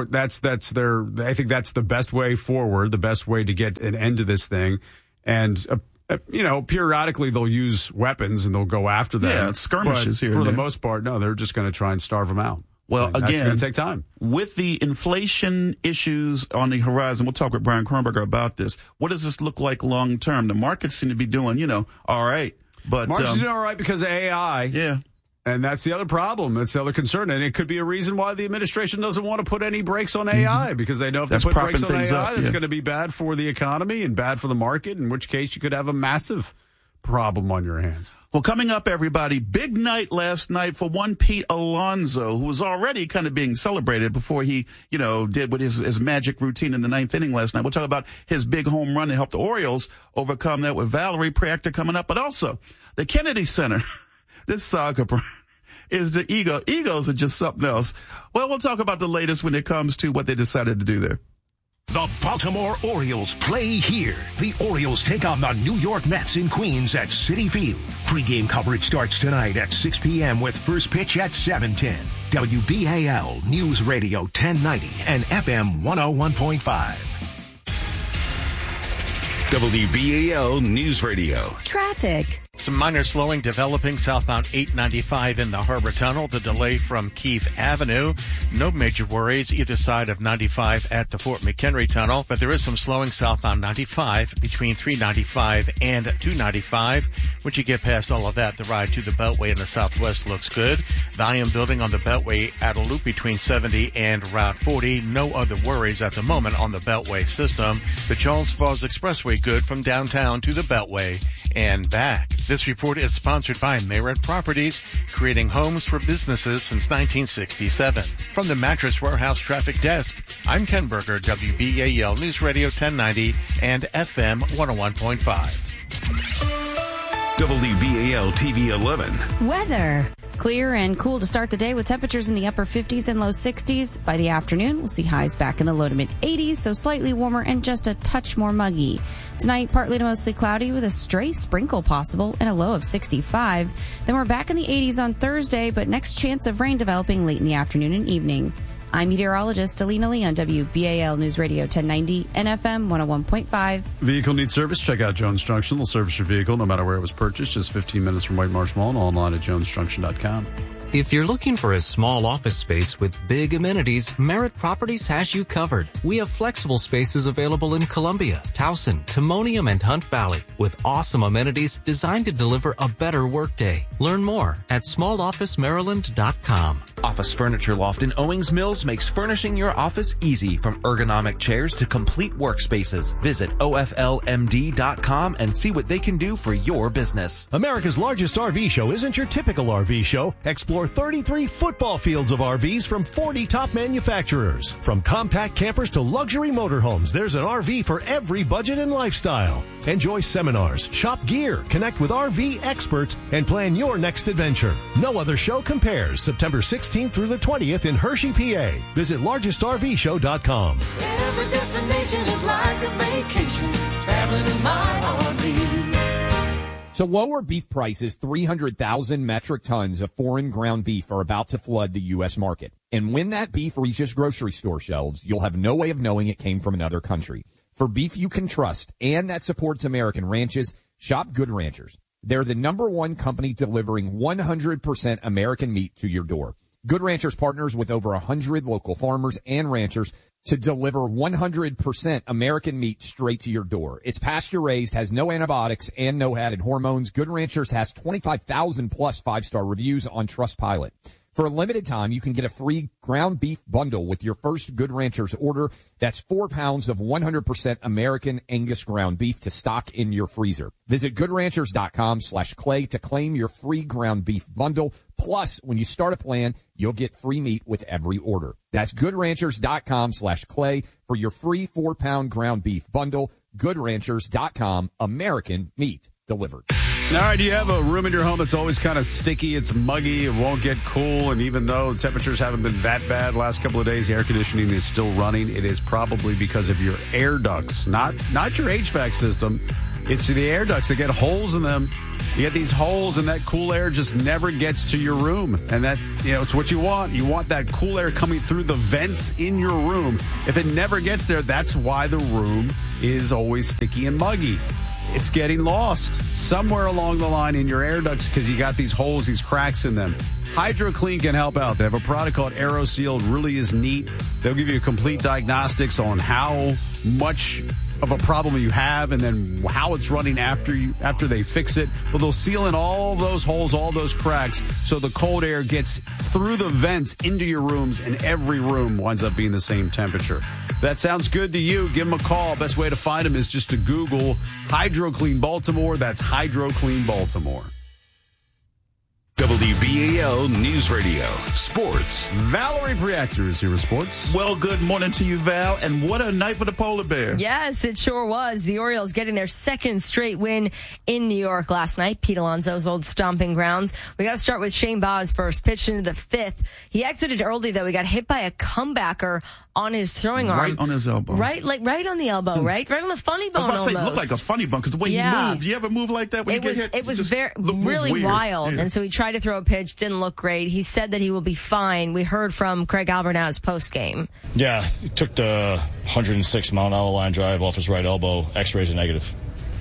Speaker 2: their. I think that's the best way forward, the best way to get an end to this thing, and. Periodically they'll use weapons and they'll go after them.
Speaker 1: Yeah, skirmishes here.
Speaker 2: For the most part, no, they're just going to try and starve them out.
Speaker 1: Well,
Speaker 2: and
Speaker 1: again,
Speaker 2: that's going to take time.
Speaker 1: With the inflation issues on the horizon, we'll talk with Brian Kronberger about this. What does this look like long term? The markets seem to be doing, all right. But
Speaker 2: markets doing all right because of AI.
Speaker 1: Yeah.
Speaker 2: And that's the other problem. That's the other concern. And it could be a reason why the administration doesn't want to put any brakes on AI because they know if they put brakes on AI, that's going to be bad for the economy and bad for the market, in which case you could have a massive problem on your hands.
Speaker 1: Well, coming up, everybody, big night last night for one Pete Alonso, who was already kind of being celebrated before he, did with his magic routine in the ninth inning last night. We'll talk about his big home run to help the Orioles overcome that with Valerie Preactor coming up, but also the Kennedy Center. This saga is the Eagles are just something else. Well, we'll talk about the latest when it comes to what they decided to do there.
Speaker 3: The Baltimore Orioles play here. The Orioles take on the New York Mets in Queens at Citi Field. Pre-game coverage starts tonight at 6 p.m. with first pitch at 7:10. WBAL News Radio 1090 and FM 101.5.
Speaker 22: WBAL News Radio.
Speaker 9: Traffic.
Speaker 10: Some minor slowing developing southbound 895 in the Harbor Tunnel. The delay from Keefe Avenue. No major worries either side of 95 at the Fort McHenry Tunnel, but there is some slowing southbound 95 between 395 and 295. Once you get past all of that, the ride to the Beltway in the southwest looks good. Volume building on the Beltway at a loop between 70 and Route 40. No other worries at the moment on the Beltway system. The Charles Falls Expressway good from downtown to the Beltway and back. This report is sponsored by Merit Properties, creating homes for businesses since 1967. From the Mattress Warehouse Traffic Desk, I'm Ken Berger, WBAL News Radio 1090 and FM 101.5.
Speaker 22: WBAL TV 11.
Speaker 9: Weather.
Speaker 6: Clear and cool to start the day with temperatures in the upper 50s and low 60s. By the afternoon, we'll see highs back in the low to mid 80s, so slightly warmer and just a touch more muggy. Tonight, partly to mostly cloudy with a stray sprinkle possible and a low of 65. Then we're back in the 80s on Thursday, but next chance of rain developing late in the afternoon and evening. I'm meteorologist Alina Lee on WBAL News Radio 1090 and FM 101.5.
Speaker 2: Vehicle needs service? Check out Jones Junction. They'll service your vehicle no matter where it was purchased. Just 15 minutes from White Marsh Mall and online at jonesjunction.com.
Speaker 11: If you're looking for a small office space with big amenities, Merit Properties has you covered. We have flexible spaces available in Columbia, Towson, Timonium, and Hunt Valley with awesome amenities designed to deliver a better workday. Learn more at smallofficemaryland.com.
Speaker 21: Office Furniture Loft in Owings Mills makes furnishing your office easy, from ergonomic chairs to complete workspaces. Visit OFLMD.com and see what they can do for your business.
Speaker 13: America's largest RV show isn't your typical RV show. Explore 33 football fields of RVs from 40 top manufacturers. From compact campers to luxury motorhomes, there's an RV for every budget and lifestyle. Enjoy seminars, shop gear, connect with RV experts, and plan your next adventure. No other show compares. September 16th through the 20th in Hershey, PA. Visit largestrvshow.com.
Speaker 14: Every destination is like a vacation, traveling in my RV.
Speaker 15: So lower beef prices, 300,000 metric tons of foreign ground beef are about to flood the U.S. market. And when that beef reaches grocery store shelves, you'll have no way of knowing it came from another country. For beef you can trust and that supports American ranches, shop Good Ranchers. They're the #1 company delivering 100% American meat to your door. Good Ranchers partners with over 100 local farmers and ranchers to deliver 100% American meat straight to your door. It's pasture-raised, has no antibiotics, and no added hormones. Good Ranchers has 25,000 plus 5-star reviews on Trustpilot. For a limited time, you can get a free ground beef bundle with your first Good Ranchers order. That's 4 pounds of 100% American Angus ground beef to stock in your freezer. Visit goodranchers.com/clay to claim your free ground beef bundle. Plus, when you start a plan, you'll get free meat with every order. That's goodranchers.com/clay for your free 4-pound ground beef bundle. Goodranchers.com, American meat delivered.
Speaker 2: All right, do you have a room in your home that's always kind of sticky, it's muggy, it won't get cool, and even though temperatures haven't been that bad last couple of days, the air conditioning is still running? It is probably because of your air ducts, not your HVAC system. It's the air ducts that get holes in them. You get these holes, and that cool air just never gets to your room. And that's, it's what you want. You want that cool air coming through the vents in your room. If it never gets there, that's why the room is always sticky and muggy. It's getting lost somewhere along the line in your air ducts because you got these holes, these cracks in them. HydroClean can help out. They have a product called AeroSeal. It really is neat. They'll give you a complete diagnostics on how much of a problem you have and then how it's running after they fix it. But they'll seal in all those holes, all those cracks, so the cold air gets through the vents into your rooms, and every room winds up being the same temperature. If that sounds good to you, give them a call. Best way to find them is just to Google HydroClean Baltimore. That's HydroClean Baltimore.
Speaker 22: WBAL News Radio Sports.
Speaker 2: Valerie Priactor is here with sports.
Speaker 1: Well, good morning to you, Val. And what a night for the polar bear.
Speaker 16: Yes, it sure was. The Orioles getting their second straight win in New York last night. Pete Alonso's old stomping grounds. We got to start with Shane Bauer's first pitch into the fifth. He exited early, though. He got hit by a comebacker on his throwing arm.
Speaker 1: Right on his elbow.
Speaker 16: Right on the elbow, right on the funny bone.
Speaker 1: I was about to say, it looked like a funny bone because the way he moved. You ever move like that when you get hit?
Speaker 16: It was really wild. Yeah. And so he tried to throw a pitch, didn't look great. He said that he will be fine. We heard from Craig Alvernaz post game.
Speaker 17: Yeah, he took the 106-mile-an-hour line drive off his right elbow. X-rays are negative.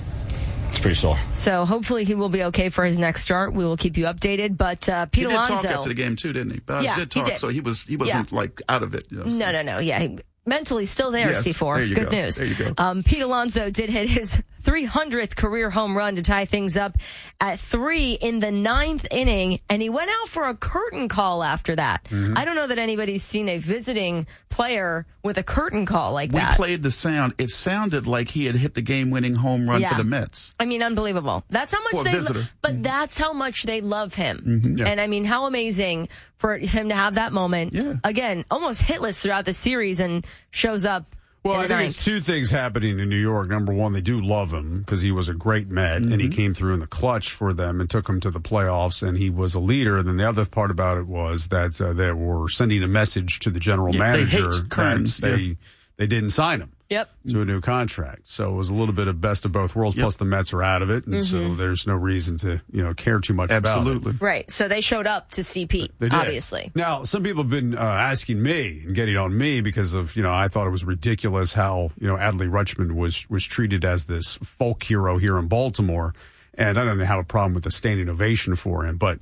Speaker 17: It's pretty sore.
Speaker 16: So hopefully he will be okay for his next start. We will keep you updated. But Pete Alonso,
Speaker 1: he did talk after the game too, didn't he? Bowers did talk, so he wasn't like out of it.
Speaker 16: No. Yeah, he mentally still there.
Speaker 1: Yes,
Speaker 16: C4.
Speaker 1: There you
Speaker 16: Good
Speaker 1: go.
Speaker 16: news.
Speaker 1: There you go.
Speaker 16: Pete Alonso did hit his 300th career home run to tie things up at 3 in the 9th inning, and he went out for a curtain call after that. Mm-hmm. I don't know that anybody's seen a visiting player with a curtain call like that.
Speaker 1: We played the sound. It sounded like he had hit the game-winning home run for the Mets.
Speaker 16: I mean, unbelievable. That's how much that's how much they love him. Mm-hmm. Yeah. And I mean, how amazing for him to have that moment. Yeah. Again, almost hitless throughout the series and shows up.
Speaker 2: Well, I think it's two things happening in New York. Number one, they do love him because he was a great Met, and he came through in the clutch for them and took them to the playoffs, and he was a leader. And then the other part about it was that they were sending a message to the general manager that they didn't sign him.
Speaker 16: Yep.
Speaker 2: To a new contract. So it was a little bit of best of both worlds. Plus the Mets are out of it, and so there's no reason to care too much about it.
Speaker 16: Right. So they showed up to see Pete, obviously.
Speaker 2: Now, some people have been asking me and getting on me because of I thought it was ridiculous how Adley Rutschman was treated as this folk hero here in Baltimore, and I don't have a problem with the standing ovation for him, but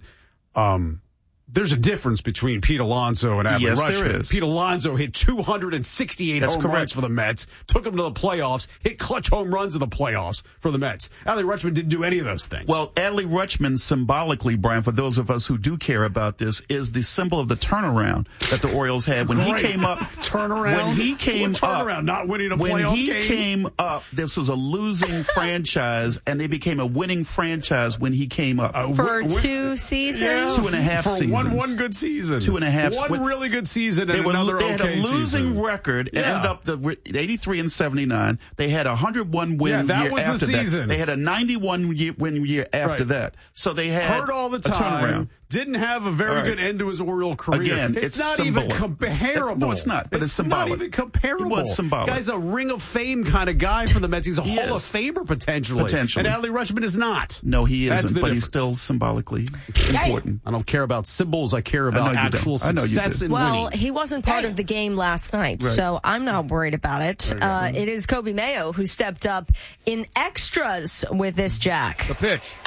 Speaker 2: there's a difference between Pete Alonso and Adley Rutschman.
Speaker 1: There is.
Speaker 2: Pete Alonso hit 268 home runs for the Mets, took them to the playoffs, hit clutch home runs in the playoffs for the Mets. Adley Rutschman didn't do any of those things.
Speaker 1: Well, Adley Rutschman symbolically, Brian, for those of us who do care about this, is the symbol of the turnaround that the Orioles had when he came up.
Speaker 2: Turnaround?
Speaker 1: When he came up.
Speaker 2: Turnaround, not winning a playoff game?
Speaker 1: When he came up, this was a losing franchise, and they became a winning franchise when he came up.
Speaker 16: For 2 seasons?
Speaker 1: Yeah. 2.5 seasons.
Speaker 2: One good season.
Speaker 1: 2.5.
Speaker 2: One really good season and another okay season.
Speaker 1: They had a losing record and ended up the 83 and 79. They had a 101 win year after that. They had a 91 win year after that. So they had
Speaker 2: hurt all the time. Didn't have a very good end to his Oriole career.
Speaker 1: Again,
Speaker 2: it's not even comparable.
Speaker 1: No, it's not, but it's symbolic.
Speaker 2: Not even comparable.
Speaker 1: It was symbolic.
Speaker 2: Guy's a Ring of Fame kind of guy for the Mets. He's a Hall of Famer potentially. And Adley Rutschman is not.
Speaker 1: No, he isn't, but he's still symbolically important.
Speaker 2: I don't care about symbols. I care about actual success and winning.
Speaker 16: Well, he wasn't part of the game last night, so I'm not worried about it. It is Kobe Mayo who stepped up in extras with this jack.
Speaker 17: The pitch.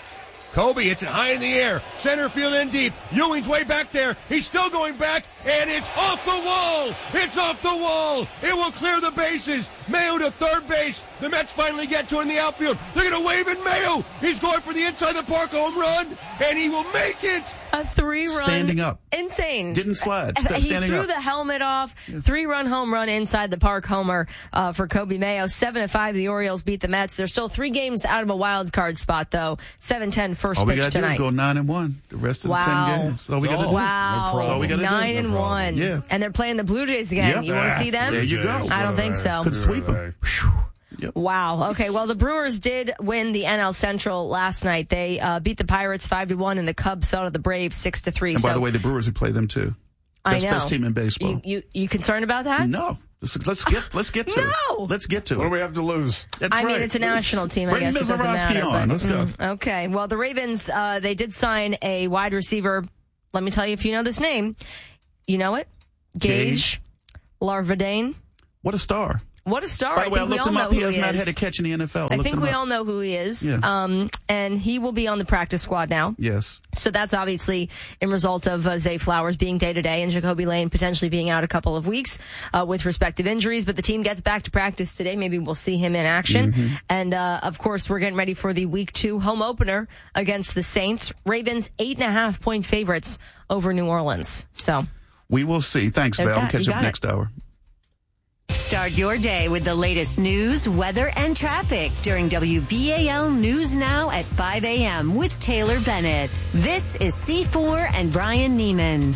Speaker 8: Kobe hits it high in the air. Center field in deep. Ewing's way back there. He's still going back, and it's off the wall. It's off the wall. It will clear the bases. Mayo to third base. The Mets finally get to it in the outfield. They're going to wave at Mayo. He's going for the inside the park home run, and he will make it.
Speaker 16: A 3-run.
Speaker 1: Standing up.
Speaker 16: Insane.
Speaker 1: Didn't slide.
Speaker 16: He
Speaker 1: Standing
Speaker 16: threw
Speaker 1: up.
Speaker 16: the helmet off. 3-run home run inside the park homer for Kobe Mayo. 7-5, the Orioles beat the Mets. They're still 3 games out of a wild card spot, though. 7-10 first
Speaker 1: all we
Speaker 16: pitch
Speaker 1: gotta
Speaker 16: tonight.
Speaker 1: do is go 9-1 the rest of the 10 games. That's all we got to do.
Speaker 16: Wow.
Speaker 1: That's all we gotta
Speaker 16: 9-1.
Speaker 1: Yeah.
Speaker 16: And they're playing the Blue Jays again.
Speaker 1: Yep.
Speaker 16: You want to see them?
Speaker 1: There you go.
Speaker 16: I don't think so.
Speaker 1: Could sweep them. Yep.
Speaker 16: Wow. Okay. Well, the Brewers did win the NL Central last night. They beat the Pirates 5-1, and the Cubs fell to the Braves 6-3.
Speaker 1: And by the way, the Brewers would play them too. Best team in baseball.
Speaker 16: You concerned about that?
Speaker 1: No. Let's get to it.
Speaker 16: No.
Speaker 1: Let's get to it.
Speaker 2: What do we have to lose?
Speaker 1: That's
Speaker 16: I
Speaker 1: right.
Speaker 16: mean, it's a national team. I
Speaker 1: Bring
Speaker 16: guess it doesn't
Speaker 1: Mizorowski
Speaker 16: matter.
Speaker 1: on. Let's go.
Speaker 16: Okay. Well, the Ravens they did sign a wide receiver. Let me tell you if you know this name. You know it? Gage Larvadain.
Speaker 1: What a star.
Speaker 16: What a star.
Speaker 1: By the way, I
Speaker 16: think we
Speaker 1: looked
Speaker 16: all
Speaker 1: him
Speaker 16: know
Speaker 1: up. He
Speaker 16: who
Speaker 1: has not
Speaker 16: is.
Speaker 1: had a catch in the NFL.
Speaker 16: I think we all know who he is.
Speaker 1: Yeah.
Speaker 16: And he will be on the practice squad now.
Speaker 1: Yes.
Speaker 16: So that's obviously in result of Zay Flowers being day-to-day and Jacoby Lane potentially being out a couple of weeks with respective injuries. But the team gets back to practice today. Maybe we'll see him in action.
Speaker 1: Mm-hmm.
Speaker 16: And, of course, we're getting ready for the Week 2 home opener against the Saints. Ravens 8.5-point favorites over New Orleans. So
Speaker 1: we will see. Thanks,
Speaker 16: There's
Speaker 1: Val.
Speaker 16: that.
Speaker 1: Catch
Speaker 16: You
Speaker 1: up
Speaker 16: got
Speaker 1: next hour.
Speaker 12: Start your day with the latest news, weather, and traffic during WBAL News Now at 5 a.m. with Taylor Bennett. This is C4 and Brian Neiman.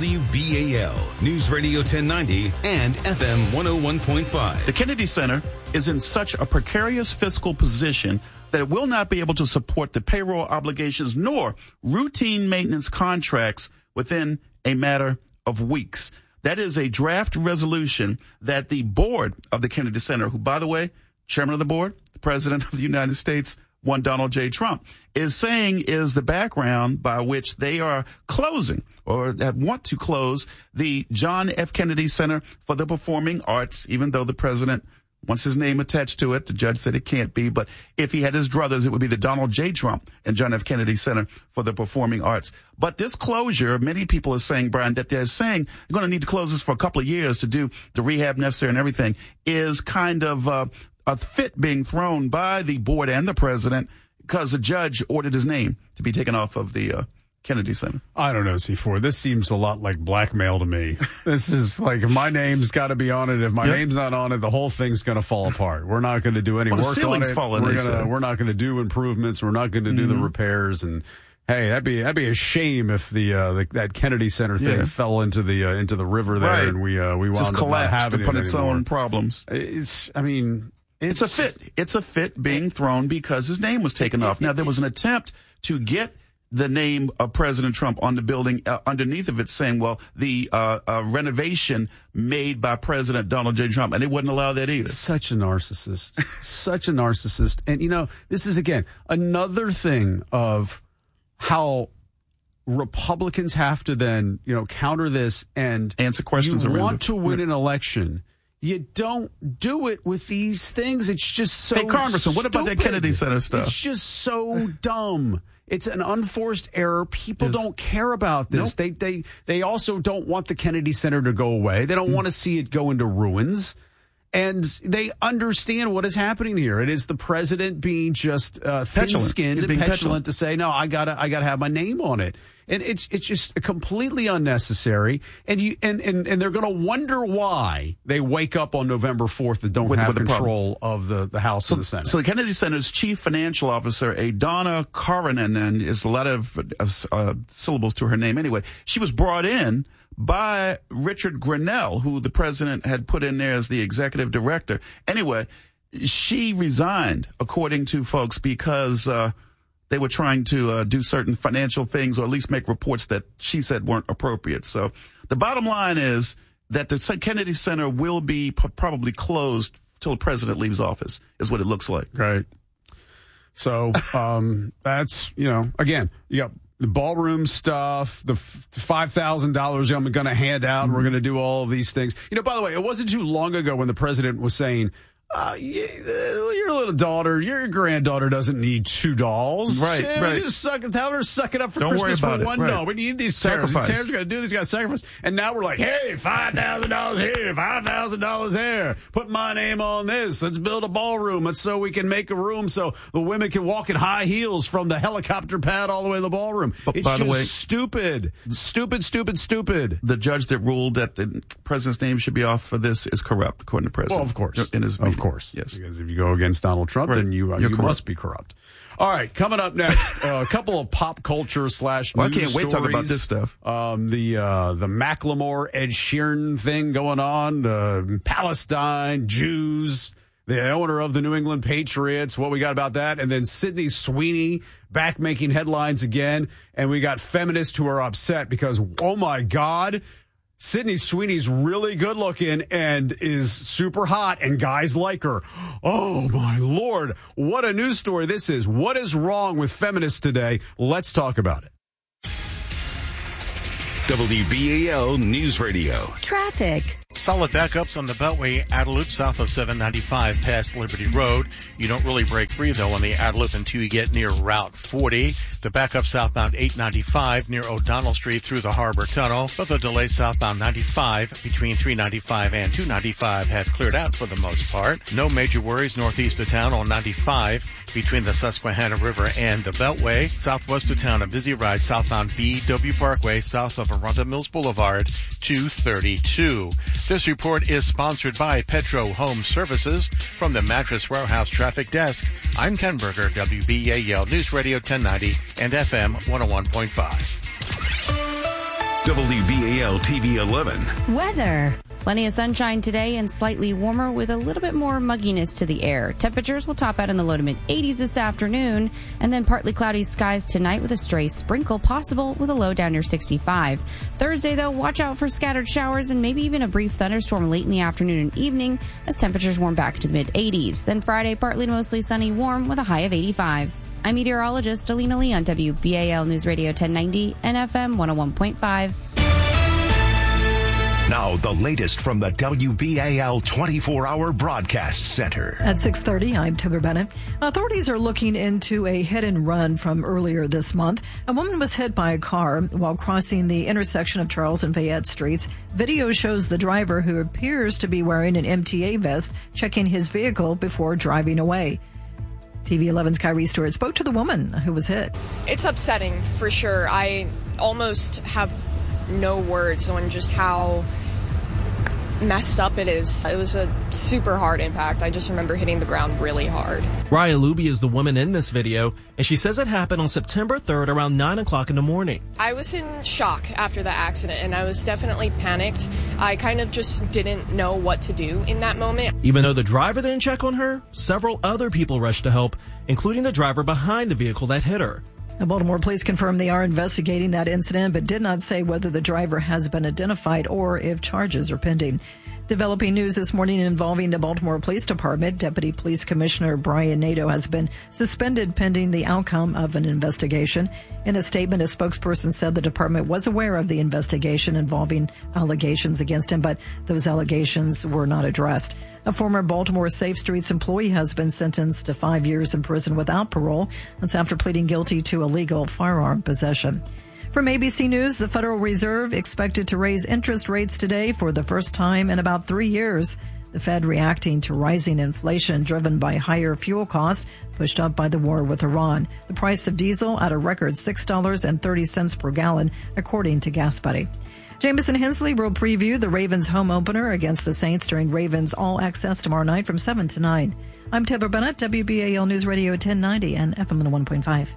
Speaker 18: WBAL News Radio 1090 and FM 101.5.
Speaker 1: The Kennedy Center is in such a precarious fiscal position that it will not be able to support the payroll obligations nor routine maintenance contracts within a matter of weeks. That is a draft resolution that the board of the Kennedy Center, who, by the way, chairman of the board, the president of the United States, one Donald J. Trump, is saying is the background by which they are closing or want to close the John F. Kennedy Center for the Performing Arts, even though the president wants his name attached to it. The judge said it can't be, but if he had his druthers, it would be the Donald J. Trump and John F. Kennedy Center for the Performing Arts. But this closure, many people are saying, Brian, that they're saying you're going to need to close this for a couple of years to do the rehab necessary and everything, is kind of a fit being thrown by the board and the president because the judge ordered his name to be taken off of the Kennedy Center.
Speaker 2: I don't know, C4. This seems a lot like blackmail to me. This is like, if my name's got to be on it. If my name's not on it, the whole thing's going to fall apart. We're not going to do any work on it. We're not going to do improvements. We're not going to do the repairs. And hey, that'd be a shame if that Kennedy Center thing fell into the river there, and we wound
Speaker 1: just
Speaker 2: up
Speaker 1: collapsed
Speaker 2: not having
Speaker 1: to put
Speaker 2: it
Speaker 1: its
Speaker 2: anymore.
Speaker 1: own problems.
Speaker 2: It's a fit.
Speaker 1: It's a fit being thrown because his name was taken off. Now, there was an attempt to get the name of President Trump on the building underneath of it, saying, well, the renovation made by President Donald J. Trump, and they wouldn't allow that either.
Speaker 2: Such a narcissist. Such a narcissist. And, this is, again, another thing of how Republicans have to then, counter this and
Speaker 1: answer questions
Speaker 2: you
Speaker 1: around
Speaker 2: want
Speaker 1: it.
Speaker 2: to win an election. You don't do it with these things. It's just so
Speaker 1: Hey, Congressman, what about that
Speaker 2: stupid.
Speaker 1: Kennedy Center stuff?
Speaker 2: It's just so dumb. It's an unforced error. People don't care about this.
Speaker 1: Nope.
Speaker 2: They also don't want the Kennedy Center to go away. They don't want to see it go into ruins. And they understand what is happening here. It is the president being just thin-skinned and petulant to say, no, I gotta have my name on it. And it's just completely unnecessary. And they're going to wonder why they wake up on November 4th and don't have control of the House and the Senate.
Speaker 1: So the Kennedy Center's chief financial officer, Donna Karanen, and is a lot of syllables to her name anyway. She was brought in by Richard Grenell, who the president had put in there as the executive director. Anyway, she resigned, according to folks, because they were trying to do certain financial things, or at least make reports that she said weren't appropriate. So the bottom line is that the Kennedy Center will be probably closed till the president leaves office, is what it looks like.
Speaker 2: Right. So that's, again, you got the ballroom stuff, the $5,000 I'm going to hand out, and we're going to do all of these things. By the way, it wasn't too long ago when the president was saying, Your little daughter, your granddaughter doesn't need 2 dolls.
Speaker 1: Right.
Speaker 2: Just tell her to suck it up for
Speaker 1: Don't
Speaker 2: Christmas
Speaker 1: worry about
Speaker 2: for one.
Speaker 1: it. Right.
Speaker 2: No, we need these
Speaker 1: Sacrifice.
Speaker 2: Sarah's got to do this. Got to sacrifice. And now we're like, hey, $5,000 here, $5,000 there. Put my name on this. Let's build a ballroom. Let's so we can make a room so the women can walk in high heels from the helicopter pad all the way to the ballroom. It's
Speaker 1: by the
Speaker 2: just
Speaker 1: way,
Speaker 2: stupid.
Speaker 1: The judge that ruled that the president's name should be off for this is corrupt, according to the president.
Speaker 2: Well, of course.
Speaker 1: In his
Speaker 2: Of course.
Speaker 1: Yes.
Speaker 2: Because if you go against Donald Trump, then you must be corrupt. All right, coming up next, a couple of pop culture / news
Speaker 1: I can't wait to talk about
Speaker 2: stories.
Speaker 1: this stuff.
Speaker 2: The Macklemore Ed Sheeran thing going on, Palestine, Jews, the owner of the New England Patriots, what we got about that, and then Sydney Sweeney back making headlines again, and we got feminists who are upset because, oh my God, Sydney Sweeney's really good looking and is super hot, and guys like her. Oh, my Lord. What a news story this is. What is wrong with feminists today? Let's talk about it.
Speaker 22: WBAL News Radio.
Speaker 12: Traffic.
Speaker 10: Solid backups on the Beltway outer loop south of 795 past Liberty Road. You don't really break free, though, on the outer loop until you get near Route 40. The backup southbound 895 near O'Donnell Street through the Harbor Tunnel. But the delay southbound 95 between 395 and 295 have cleared out for the most part. No major worries northeast of town on 95 between the Susquehanna River and the Beltway. Southwest of town, a busy ride southbound BW Parkway south of Arundel Mills Boulevard 232. This report is sponsored by Petro Home Services. From the Mattress Warehouse Traffic Desk, I'm Ken Berger, WBAL News Radio 1090 and FM 101.5.
Speaker 22: WBAL TV 11.
Speaker 6: Weather. Plenty of sunshine today and slightly warmer with a little bit more mugginess to the air. Temperatures will top out in the low to mid 80s this afternoon, and then partly cloudy skies tonight with a stray sprinkle possible with a low down near 65. Thursday, though, watch out for scattered showers and maybe even a brief thunderstorm late in the afternoon and evening as temperatures warm back to the mid 80s. Then Friday, partly to mostly sunny, warm with a high of 85. I'm meteorologist Alina Lee on WBAL News Radio 1090 and FM 101.5.
Speaker 3: Now, the latest from the WBAL 24-hour broadcast center.
Speaker 7: At 6:30, I'm Timber Bennett. Authorities are looking into a hit and run from earlier this month. A woman was hit by a car while crossing the intersection of Charles and Fayette Streets. Video shows the driver, who appears to be wearing an MTA vest, checking his vehicle before driving away. TV 11's Kyrie Stewart spoke to the woman who was hit.
Speaker 19: It's upsetting, for sure. I almost have no words on just how messed up it is. It was a super hard impact. I just remember hitting the ground really hard.
Speaker 20: Raya Luby is the woman in this video, and she says it happened on September 3rd around 9 o'clock in the morning.
Speaker 19: I was in shock after the accident, and I was definitely panicked. I kind of just didn't know what to do in that moment.
Speaker 20: Even though the driver didn't check on her, several other people rushed to help, including the driver behind the vehicle that hit her.
Speaker 7: The Baltimore police confirmed they are investigating that incident, but did not say whether the driver has been identified or if charges are pending. Developing news this morning involving the Baltimore Police Department. Deputy Police Commissioner Brian Nadeau has been suspended pending the outcome of an investigation. In a statement, a spokesperson said the department was aware of the investigation involving allegations against him, but those allegations were not addressed. A former Baltimore Safe Streets employee has been sentenced to 5 years in prison without parole. That's after pleading guilty to illegal firearm possession. From ABC News, the Federal Reserve expected to raise interest rates today for the first time in about 3 years. The Fed reacting to rising inflation driven by higher fuel costs pushed up by the war with Iran. The price of diesel at a record $6.30 per gallon, according to GasBuddy. Jamison Hensley will preview the Ravens home opener against the Saints during Ravens All Access tomorrow night from 7 to 9. I'm Deborah Bennett, WBAL News Radio 1090 and FM 101.5.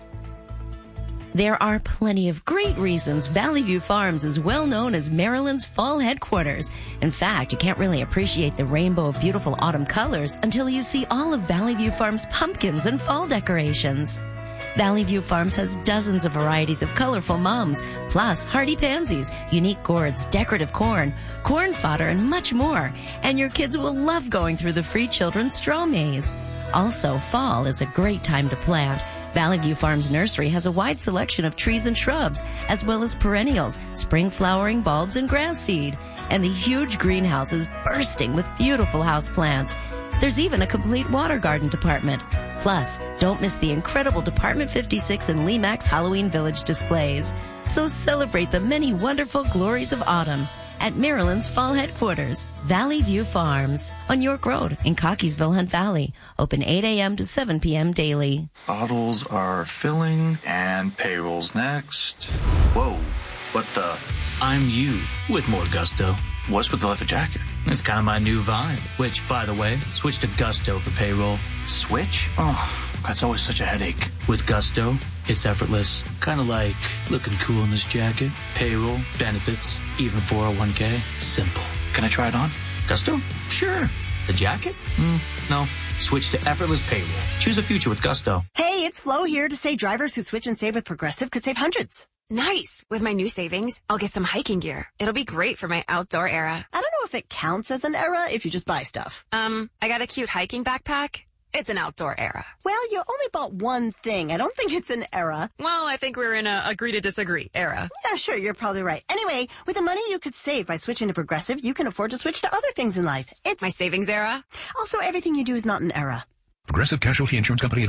Speaker 9: There are plenty of great reasons Valley View Farms is well known as Maryland's fall headquarters. In fact, you can't really appreciate the rainbow of beautiful autumn colors until you see all of Valley View Farms' pumpkins and fall decorations. Valley View Farms has dozens of varieties of colorful mums, plus hardy pansies, unique gourds, decorative corn, corn fodder, and much more. And your kids will love going through the free children's straw maze. Also, fall is a great time to plant. Valley View Farms Nursery has a wide selection of trees and shrubs, as well as perennials, spring flowering bulbs, and grass seed. And the huge greenhouse is bursting with beautiful houseplants. There's even a complete water garden department. Plus, don't miss the incredible Department 56 and Lemax Halloween Village displays. So celebrate the many wonderful glories of autumn at Maryland's fall headquarters, Valley View Farms, on York Road in Cockeysville, Hunt Valley. Open 8 a.m. to 7 p.m. daily.
Speaker 4: Bottles are filling and payroll's next. Whoa, what the?
Speaker 5: I'm you with more gusto.
Speaker 4: What's with the leather jacket?
Speaker 5: It's kind of my new vibe, which, by the way, switch to Gusto for payroll.
Speaker 4: Switch? Oh, that's always such a headache.
Speaker 5: With Gusto, it's effortless. Kind of like looking cool in this jacket. Payroll, benefits, even 401k. Simple.
Speaker 4: Can I try it on?
Speaker 5: Gusto? Sure. The jacket? No. Switch to effortless payroll. Choose a future with Gusto.
Speaker 23: Hey, it's Flo here to say drivers who switch and save with Progressive could save hundreds.
Speaker 24: Nice. With my new savings, I'll get some hiking gear. It'll be great for my outdoor era.
Speaker 23: I don't know if it counts as an era if you just buy stuff.
Speaker 24: I got a cute hiking backpack. It's an outdoor era.
Speaker 23: Well, you only bought one thing. I don't think it's an era.
Speaker 24: Well, I think we're in a agree to disagree era.
Speaker 23: Yeah, sure, you're probably right. Anyway, with the money you could save by switching to Progressive, you can afford to switch to other things in life. It's
Speaker 24: my savings era.
Speaker 23: Also, everything you do is not an era.
Speaker 25: Progressive Casualty Insurance Company.